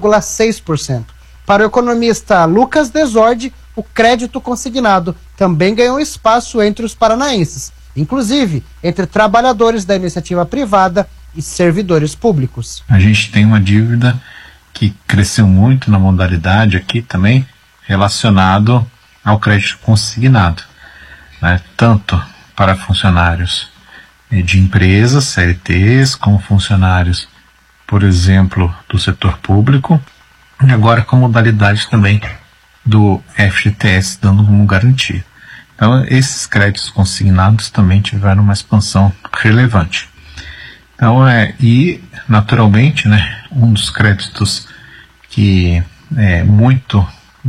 [SPEAKER 10] 6,6%. Para o economista Lucas Desordi, o crédito consignado também ganhou espaço entre os paranaenses, inclusive entre trabalhadores da iniciativa privada e servidores públicos.
[SPEAKER 11] A gente tem uma dívida que cresceu muito na modalidade aqui também, relacionado ao crédito consignado, né, tanto para funcionários de empresas, CLTs, como funcionários, por exemplo, do setor público, e agora com modalidade também do FGTS, dando como garantia. Então, esses créditos consignados também tiveram uma expansão relevante. Então, e naturalmente, né, um dos créditos que é muito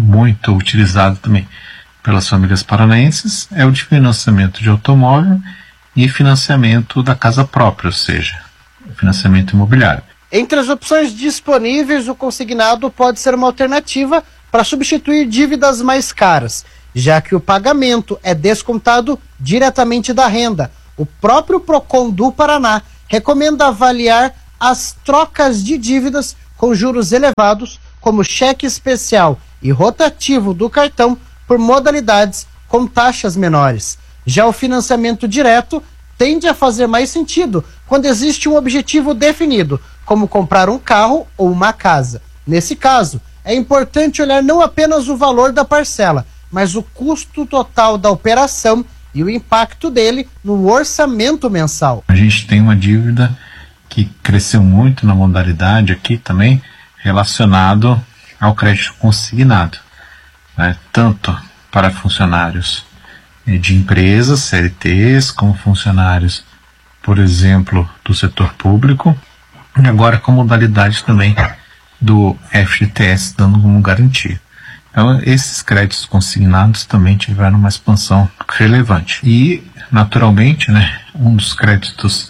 [SPEAKER 11] utilizado também pelas famílias paranaenses é o de financiamento de automóvel e financiamento da casa própria, ou seja, financiamento imobiliário.
[SPEAKER 10] Entre as opções disponíveis, o consignado pode ser uma alternativa para substituir dívidas mais caras, já que o pagamento é descontado diretamente da renda. O próprio PROCON do Paraná recomenda avaliar as trocas de dívidas com juros elevados, como cheque especial e rotativo do cartão, por modalidades com taxas menores. Já o financiamento direto tende a fazer mais sentido quando existe um objetivo definido, como comprar um carro ou uma casa. Nesse caso, é importante olhar não apenas o valor da parcela, mas o custo total da operação e o impacto dele no orçamento mensal.
[SPEAKER 11] A gente tem uma dívida que cresceu muito na modalidade aqui também, relacionado ao crédito consignado, né, tanto para funcionários de empresas, CLTs, como funcionários, por exemplo, do setor público, e agora com modalidade também do FGTS, dando como garantia. Então, esses créditos consignados também tiveram uma expansão relevante. E, naturalmente, né, um dos créditos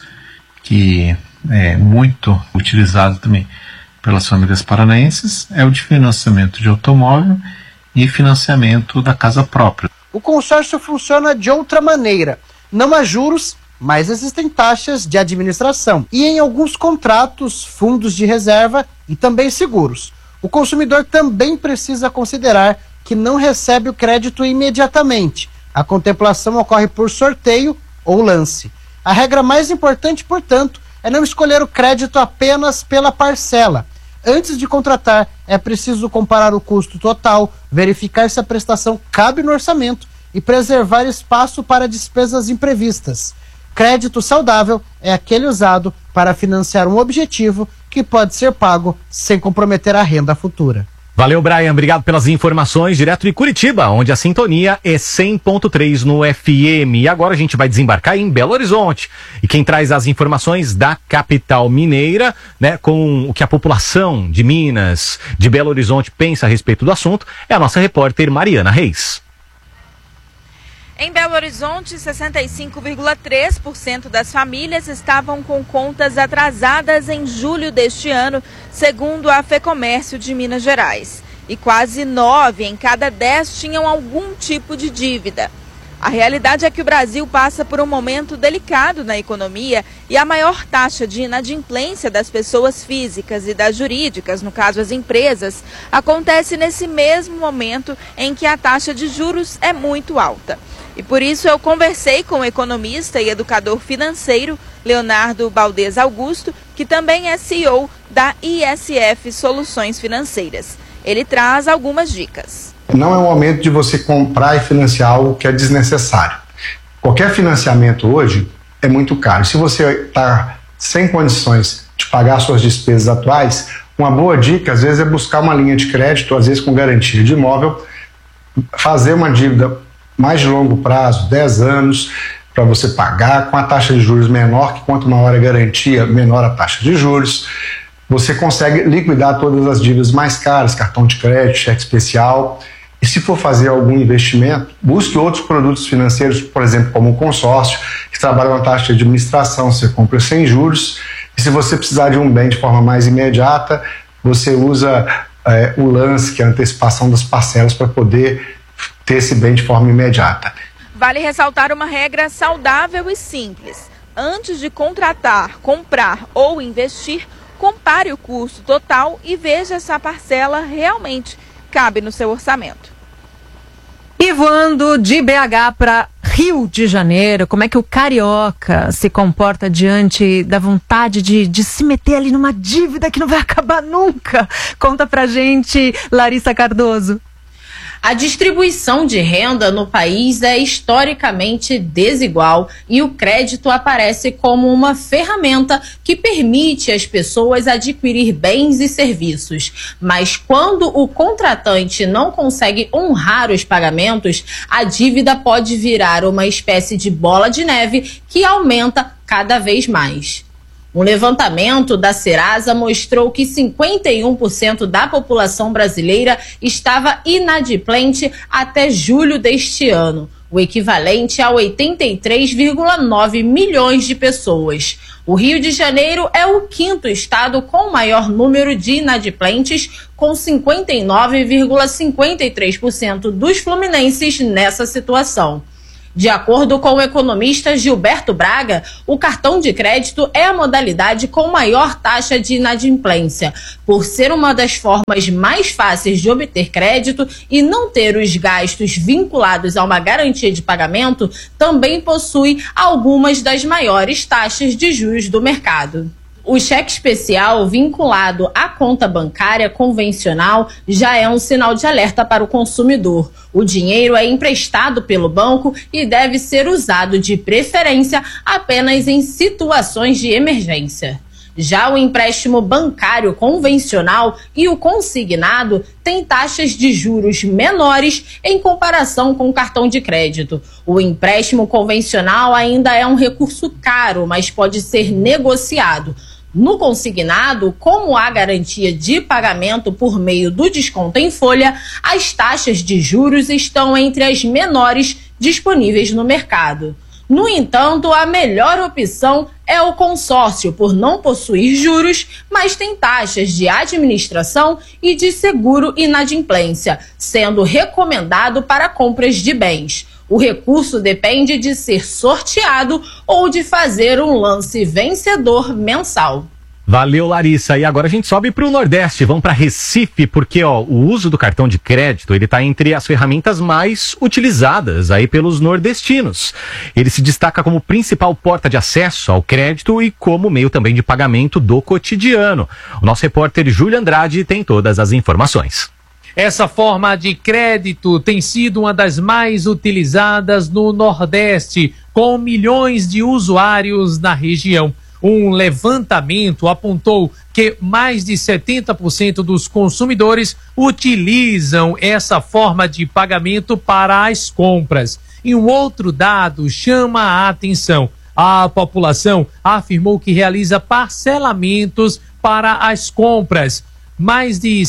[SPEAKER 11] que é muito utilizado também pelas famílias paranaenses é o de financiamento de automóvel e financiamento da casa própria.
[SPEAKER 10] O consórcio funciona de outra maneira. Não há juros, mas existem taxas de administração. E em alguns contratos, fundos de reserva e também seguros. O consumidor também precisa considerar que não recebe o crédito imediatamente. A contemplação ocorre por sorteio ou lance. A regra mais importante, portanto, é não escolher o crédito apenas pela parcela. Antes de contratar, é preciso comparar o custo total, verificar se a prestação cabe no orçamento e preservar espaço para despesas imprevistas. Crédito saudável é aquele usado para financiar um objetivo que pode ser pago sem comprometer a renda futura.
[SPEAKER 7] Valeu, Brian. Obrigado pelas informações direto de Curitiba, onde a sintonia é 100.3 no FM. E agora a gente vai desembarcar em Belo Horizonte. E quem traz as informações da capital mineira, né, com o que a população de Minas, de Belo Horizonte pensa a respeito do assunto, é a nossa repórter Mariana Reis.
[SPEAKER 12] Em Belo Horizonte, 65,3% das famílias estavam com contas atrasadas em julho deste ano, segundo a FEComércio de Minas Gerais. E quase 9 em cada 10 tinham algum tipo de dívida. A realidade é que o Brasil passa por um momento delicado na economia e a maior taxa de inadimplência das pessoas físicas e das jurídicas, no caso as empresas, acontece nesse mesmo momento em que a taxa de juros é muito alta. E por isso eu conversei com o economista e educador financeiro Leonardo Baldez Augusto, que também é CEO da ISF Soluções Financeiras. Ele traz algumas dicas.
[SPEAKER 13] Não é o momento de você comprar e financiar algo que é desnecessário. Qualquer financiamento hoje é muito caro. Se você está sem condições de pagar suas despesas atuais, uma boa dica às vezes é buscar uma linha de crédito, às vezes com garantia de imóvel, fazer uma dívida mais de longo prazo, 10 anos, para você pagar com a taxa de juros menor, que quanto maior a garantia, menor a taxa de juros. Você consegue liquidar todas as dívidas mais caras, cartão de crédito, cheque especial. E se for fazer algum investimento, busque outros produtos financeiros, por exemplo, como o consórcio, que trabalha uma taxa de administração, você compra sem juros. E se você precisar de um bem de forma mais imediata, você usa o lance, que é a antecipação das parcelas, para poder ter esse bem de forma imediata.
[SPEAKER 12] Vale ressaltar uma regra saudável e simples. Antes de contratar, comprar ou investir, compare o custo total e veja se a parcela realmente cabe no seu orçamento.
[SPEAKER 8] E voando de BH para Rio de Janeiro, como é que o carioca se comporta diante da vontade de se meter ali numa dívida que não vai acabar nunca? Conta pra gente, Larissa Cardoso.
[SPEAKER 14] A distribuição de renda no país é historicamente desigual e o crédito aparece como uma ferramenta que permite às pessoas adquirir bens e serviços. Mas quando o contratante não consegue honrar os pagamentos, a dívida pode virar uma espécie de bola de neve que aumenta cada vez mais. Um levantamento da Serasa mostrou que 51% da população brasileira estava inadimplente até julho deste ano, o equivalente a 83,9 milhões de pessoas. O Rio de Janeiro é o 5º estado com maior número de inadimplentes, com 59,53% dos fluminenses nessa situação. De acordo com o economista Gilberto Braga, o cartão de crédito é a modalidade com maior taxa de inadimplência, por ser uma das formas mais fáceis de obter crédito e não ter os gastos vinculados a uma garantia de pagamento, também possui algumas das maiores taxas de juros do mercado. O cheque especial vinculado à conta bancária convencional já é um sinal de alerta para o consumidor. O dinheiro é emprestado pelo banco e deve ser usado de preferência apenas em situações de emergência. Já o empréstimo bancário convencional e o consignado têm taxas de juros menores em comparação com o cartão de crédito. O empréstimo convencional ainda é um recurso caro, mas pode ser negociado. No consignado, como há garantia de pagamento por meio do desconto em folha, as taxas de juros estão entre as menores disponíveis no mercado. No entanto, a melhor opção é o consórcio, por não possuir juros, mas tem taxas de administração e de seguro inadimplência, sendo recomendado para compras de bens. O recurso depende de ser sorteado ou de fazer um lance vencedor mensal.
[SPEAKER 7] Valeu, Larissa. E agora a gente sobe para o Nordeste, vamos para Recife, porque o uso do cartão de crédito ele está entre as ferramentas mais utilizadas aí pelos nordestinos. Ele se destaca como principal porta de acesso ao crédito e como meio também de pagamento do cotidiano. O nosso repórter Júlio Andrade tem todas as informações.
[SPEAKER 15] Essa forma de crédito tem sido uma das mais utilizadas no Nordeste, com milhões de usuários na região. Um levantamento apontou que mais de 70% dos consumidores utilizam essa forma de pagamento para as compras. E um outro dado chama a atenção. A população afirmou que realiza parcelamentos para as compras. Mais de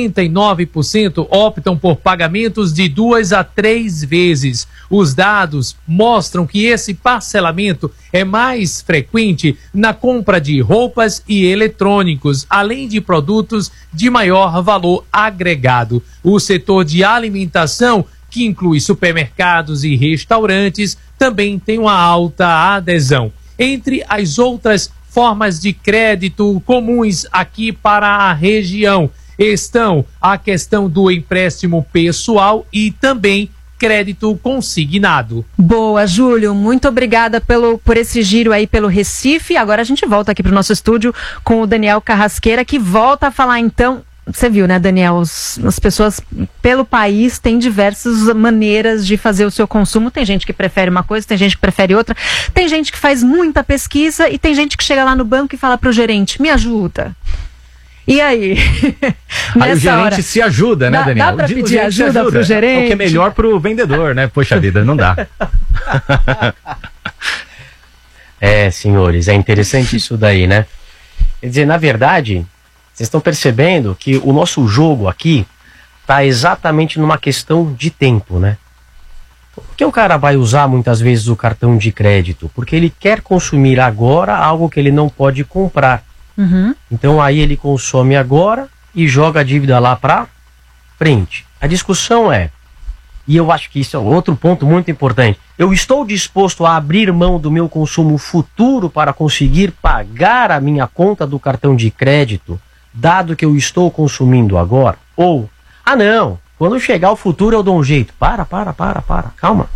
[SPEAKER 15] 59% optam por pagamentos de 2 a 3 vezes. Os dados mostram que esse parcelamento é mais frequente na compra de roupas e eletrônicos, além de produtos de maior valor agregado. O setor de alimentação, que inclui supermercados e restaurantes, também tem uma alta adesão. Entre as outras formas de crédito comuns aqui para a região estão a questão do empréstimo pessoal e também crédito consignado.
[SPEAKER 8] Boa, Júlio, muito obrigada por esse giro aí pelo Recife. Agora a gente volta aqui para o nosso estúdio com o Daniel Carrasqueira, que volta a falar então. Você viu, né, Daniel? As pessoas pelo país têm diversas maneiras de fazer o seu consumo. Tem gente que prefere uma coisa, tem gente que prefere outra. Tem gente que faz muita pesquisa e tem gente que chega lá no banco e fala pro gerente, me ajuda. E aí?
[SPEAKER 7] Aí o gerente se ajuda, né, Daniel?
[SPEAKER 8] Dá pra pedir ajuda pro gerente?
[SPEAKER 7] O que é melhor pro vendedor, né? Poxa vida, não dá.
[SPEAKER 9] Senhores, é interessante isso daí, né? Quer dizer, na verdade, vocês estão percebendo que o nosso jogo aqui está exatamente numa questão de tempo, né? Por que o cara vai usar muitas vezes o cartão de crédito? Porque ele quer consumir agora algo que ele não pode comprar.
[SPEAKER 8] Uhum.
[SPEAKER 9] Então aí ele consome agora e joga a dívida lá para frente. A discussão é, e eu acho que isso é outro ponto muito importante, eu estou disposto a abrir mão do meu consumo futuro para conseguir pagar a minha conta do cartão de crédito, dado que eu estou consumindo agora? Ou, não, quando chegar o futuro eu dou um jeito. Para, calma,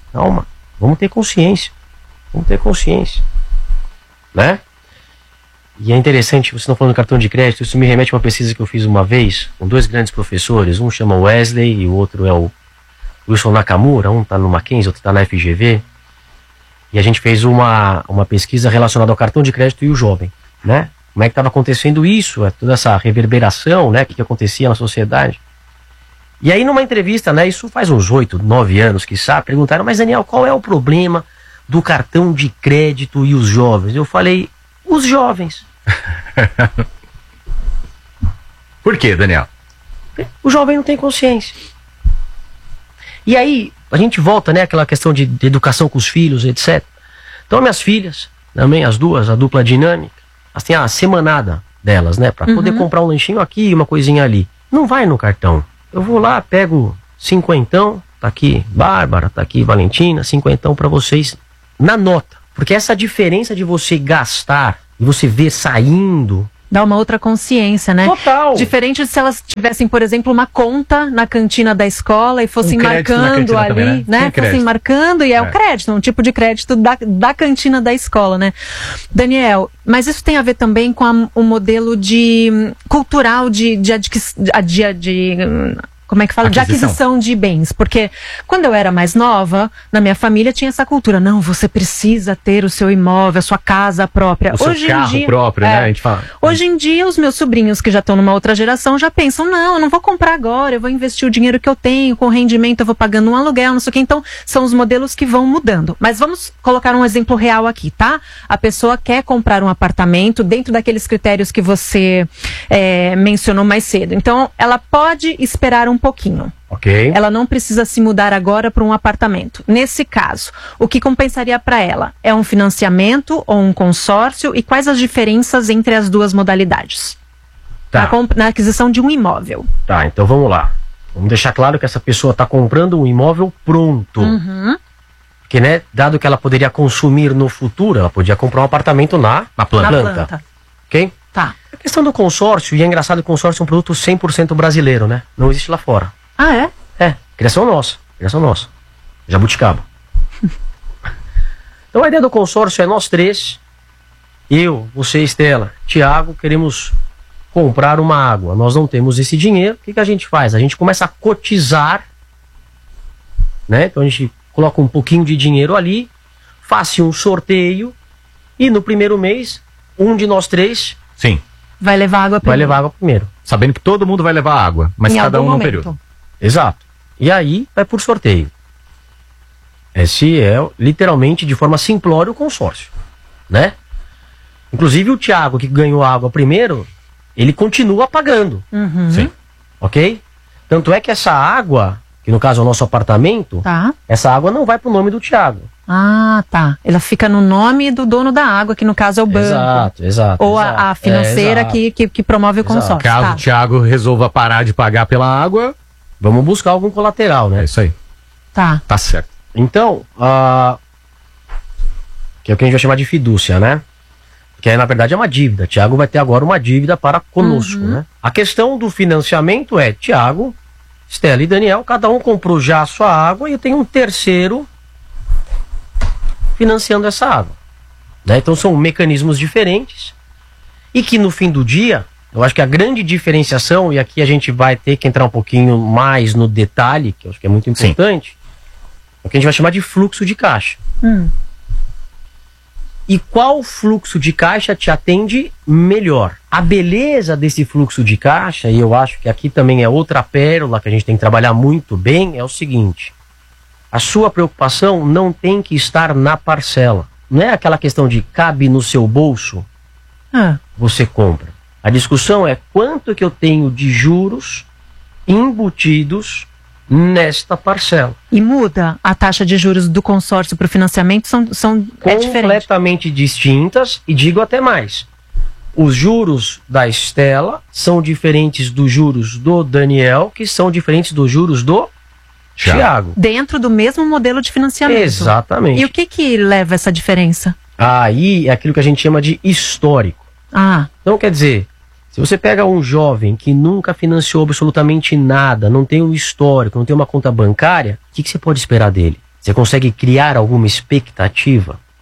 [SPEAKER 9] vamos ter consciência, né? E é interessante, vocês estão falando do cartão de crédito, isso me remete a uma pesquisa que eu fiz uma vez com 2 grandes professores, um chama Wesley e o outro é o Wilson Nakamura, um está no Mackenzie, outro está na FGV, e a gente fez uma pesquisa relacionada ao cartão de crédito e o jovem, né? Como é que estava acontecendo isso, toda essa reverberação, né? O que acontecia na sociedade. E aí numa entrevista, né? Isso faz uns 8, 9 anos, quiçá, perguntaram, mas Daniel, qual é o problema do cartão de crédito e os jovens? Eu falei, os jovens.
[SPEAKER 7] Por quê, Daniel?
[SPEAKER 9] O jovem não tem consciência. E aí, a gente volta, né, aquela questão de educação com os filhos, etc. Então, minhas filhas, também as duas, a dupla dinâmica, elas têm a semanada delas, né, pra poder comprar um lanchinho aqui e uma coisinha ali. Não vai no cartão. Eu vou lá, pego 50, tá aqui Bárbara, tá aqui Valentina, 50 pra vocês na nota. Porque essa diferença de você gastar e você ver saindo...
[SPEAKER 8] Dá uma outra consciência, né?
[SPEAKER 9] Total.
[SPEAKER 8] Diferente de se elas tivessem, por exemplo, uma conta na cantina da escola e fossem marcando ali,
[SPEAKER 7] também,
[SPEAKER 8] né? Fossem marcando e é o crédito, um tipo de crédito da cantina da escola, né? Daniel, mas isso tem a ver também com o modelo cultural como é que fala? De aquisição de bens. Porque quando eu era mais nova, na minha família tinha essa cultura. Não, você precisa ter o seu imóvel, a sua casa própria.
[SPEAKER 7] O seu carro próprio, né? A gente fala.
[SPEAKER 8] Hoje em dia, os meus sobrinhos que já estão numa outra geração já pensam, não, eu não vou comprar agora, eu vou investir o dinheiro que eu tenho, com rendimento eu vou pagando um aluguel, não sei o que. Então, são os modelos que vão mudando. Mas vamos colocar um exemplo real aqui, tá? A pessoa quer comprar um apartamento dentro daqueles critérios que você mencionou mais cedo. Então, ela pode esperar um pouquinho.
[SPEAKER 9] Ok.
[SPEAKER 8] Ela não precisa se mudar agora para um apartamento. Nesse caso, o que compensaria para ela? É um financiamento ou um consórcio? E quais as diferenças entre as duas modalidades?
[SPEAKER 9] Tá.
[SPEAKER 8] Na aquisição de um imóvel.
[SPEAKER 9] Tá, então vamos lá. Vamos deixar claro que essa pessoa está comprando um imóvel pronto. Porque, né, dado que ela poderia consumir no futuro, ela podia comprar um apartamento na planta. Ok?
[SPEAKER 8] Tá.
[SPEAKER 9] A questão do consórcio, e é engraçado que o consórcio é um produto 100% brasileiro, né? Não existe lá fora.
[SPEAKER 8] Ah, é?
[SPEAKER 9] É, criação nossa. Jabuticaba. Então a ideia do consórcio é nós três, eu, você, Estela, Tiago, queremos comprar uma água. Nós não temos esse dinheiro, o que a gente faz? A gente começa a cotizar, né? Então a gente coloca um pouquinho de dinheiro ali, faz um sorteio, e no primeiro mês, um de nós três...
[SPEAKER 7] Sim.
[SPEAKER 8] Vai levar água
[SPEAKER 9] primeiro.
[SPEAKER 7] Sabendo que todo mundo vai levar água, mas cada um num período.
[SPEAKER 9] Exato. E aí vai por sorteio. Esse é literalmente de forma simplória o consórcio, né? Inclusive o Thiago, que ganhou água primeiro, ele continua pagando.
[SPEAKER 7] Sim.
[SPEAKER 9] Ok? Tanto é que essa água, que no caso é o nosso apartamento, essa água não vai pro nome do Thiago.
[SPEAKER 8] Ah, tá. Ela fica no nome do dono da água, que no caso é o banco.
[SPEAKER 9] Exato.
[SPEAKER 8] Ou a financeira que promove o consórcio.
[SPEAKER 7] Caso o Thiago resolva parar de pagar pela água,
[SPEAKER 9] vamos buscar algum colateral, né?
[SPEAKER 7] É isso aí.
[SPEAKER 8] Tá.
[SPEAKER 7] Tá certo.
[SPEAKER 9] Então, que é o que a gente vai chamar de fidúcia, né? Que é, na verdade, é uma dívida. Thiago vai ter agora uma dívida para conosco, né? A questão do financiamento é, Thiago, Estela e Daniel, cada um comprou já a sua água e tem um terceiro financiando essa água, né? Então são mecanismos diferentes e que no fim do dia, eu acho que a grande diferenciação, e aqui a gente vai ter que entrar um pouquinho mais no detalhe, que eu acho que é muito importante, é o que a gente vai chamar de fluxo de caixa. E qual fluxo de caixa te atende melhor? A beleza desse fluxo de caixa, e eu acho que aqui também é outra pérola que a gente tem que trabalhar muito bem, é o seguinte: a sua preocupação não tem que estar na parcela. Não é aquela questão de cabe no seu bolso, você compra. A discussão é quanto que eu tenho de juros embutidos nesta parcela.
[SPEAKER 8] E muda a taxa de juros do consórcio para o financiamento? É
[SPEAKER 9] completamente distintas, e digo até mais. Os juros da Estela são diferentes dos juros do Daniel, que são diferentes dos juros do Thiago.
[SPEAKER 8] Dentro do mesmo modelo de financiamento.
[SPEAKER 9] Exatamente.
[SPEAKER 8] E o que leva essa diferença?
[SPEAKER 9] Aí é aquilo que a gente chama de histórico. Então, quer dizer, se você pega um jovem que nunca financiou absolutamente nada, não tem um histórico, não tem uma conta bancária, o que você pode esperar dele? Você consegue criar alguma expectativa?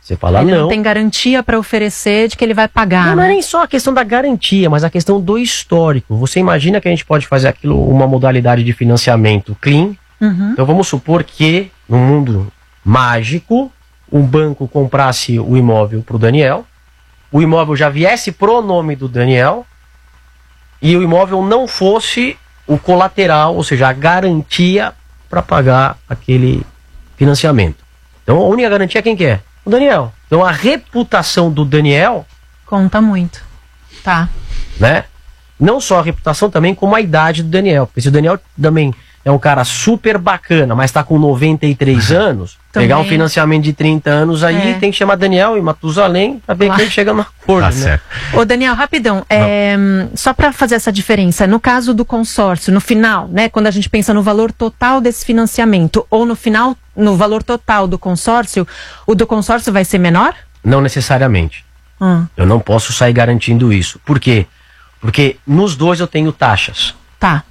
[SPEAKER 9] Você fala
[SPEAKER 8] ele
[SPEAKER 9] não.
[SPEAKER 8] Não tem garantia para oferecer de que ele vai pagar.
[SPEAKER 9] Não é nem só a questão da garantia, mas a questão do histórico. Você imagina que a gente pode fazer aquilo, uma modalidade de financiamento clean. Então vamos supor que, no mundo mágico, um banco comprasse o imóvel para o Daniel, o imóvel já viesse pro nome do Daniel e o imóvel não fosse o colateral, ou seja, a garantia para pagar aquele financiamento. Então a única garantia quem que é? O Daniel. Então a reputação do Daniel
[SPEAKER 8] conta muito. Tá.
[SPEAKER 9] Né? Não só a reputação também, como a idade do Daniel. Porque se o Daniel também é um cara super bacana, mas tá com 93 anos, pegar um financiamento de 30 anos aí, tem que chamar Daniel e Matusalém pra ver quem chega no acordo, né?
[SPEAKER 8] Certo. Ô Daniel, rapidão, só para fazer essa diferença, no caso do consórcio, no final, né, quando a gente pensa no valor total desse financiamento, ou no final, no valor total do consórcio, o do consórcio vai ser menor?
[SPEAKER 9] Não necessariamente. Eu não posso sair garantindo isso. Por quê? Porque nos dois eu tenho taxas.
[SPEAKER 8] Tá.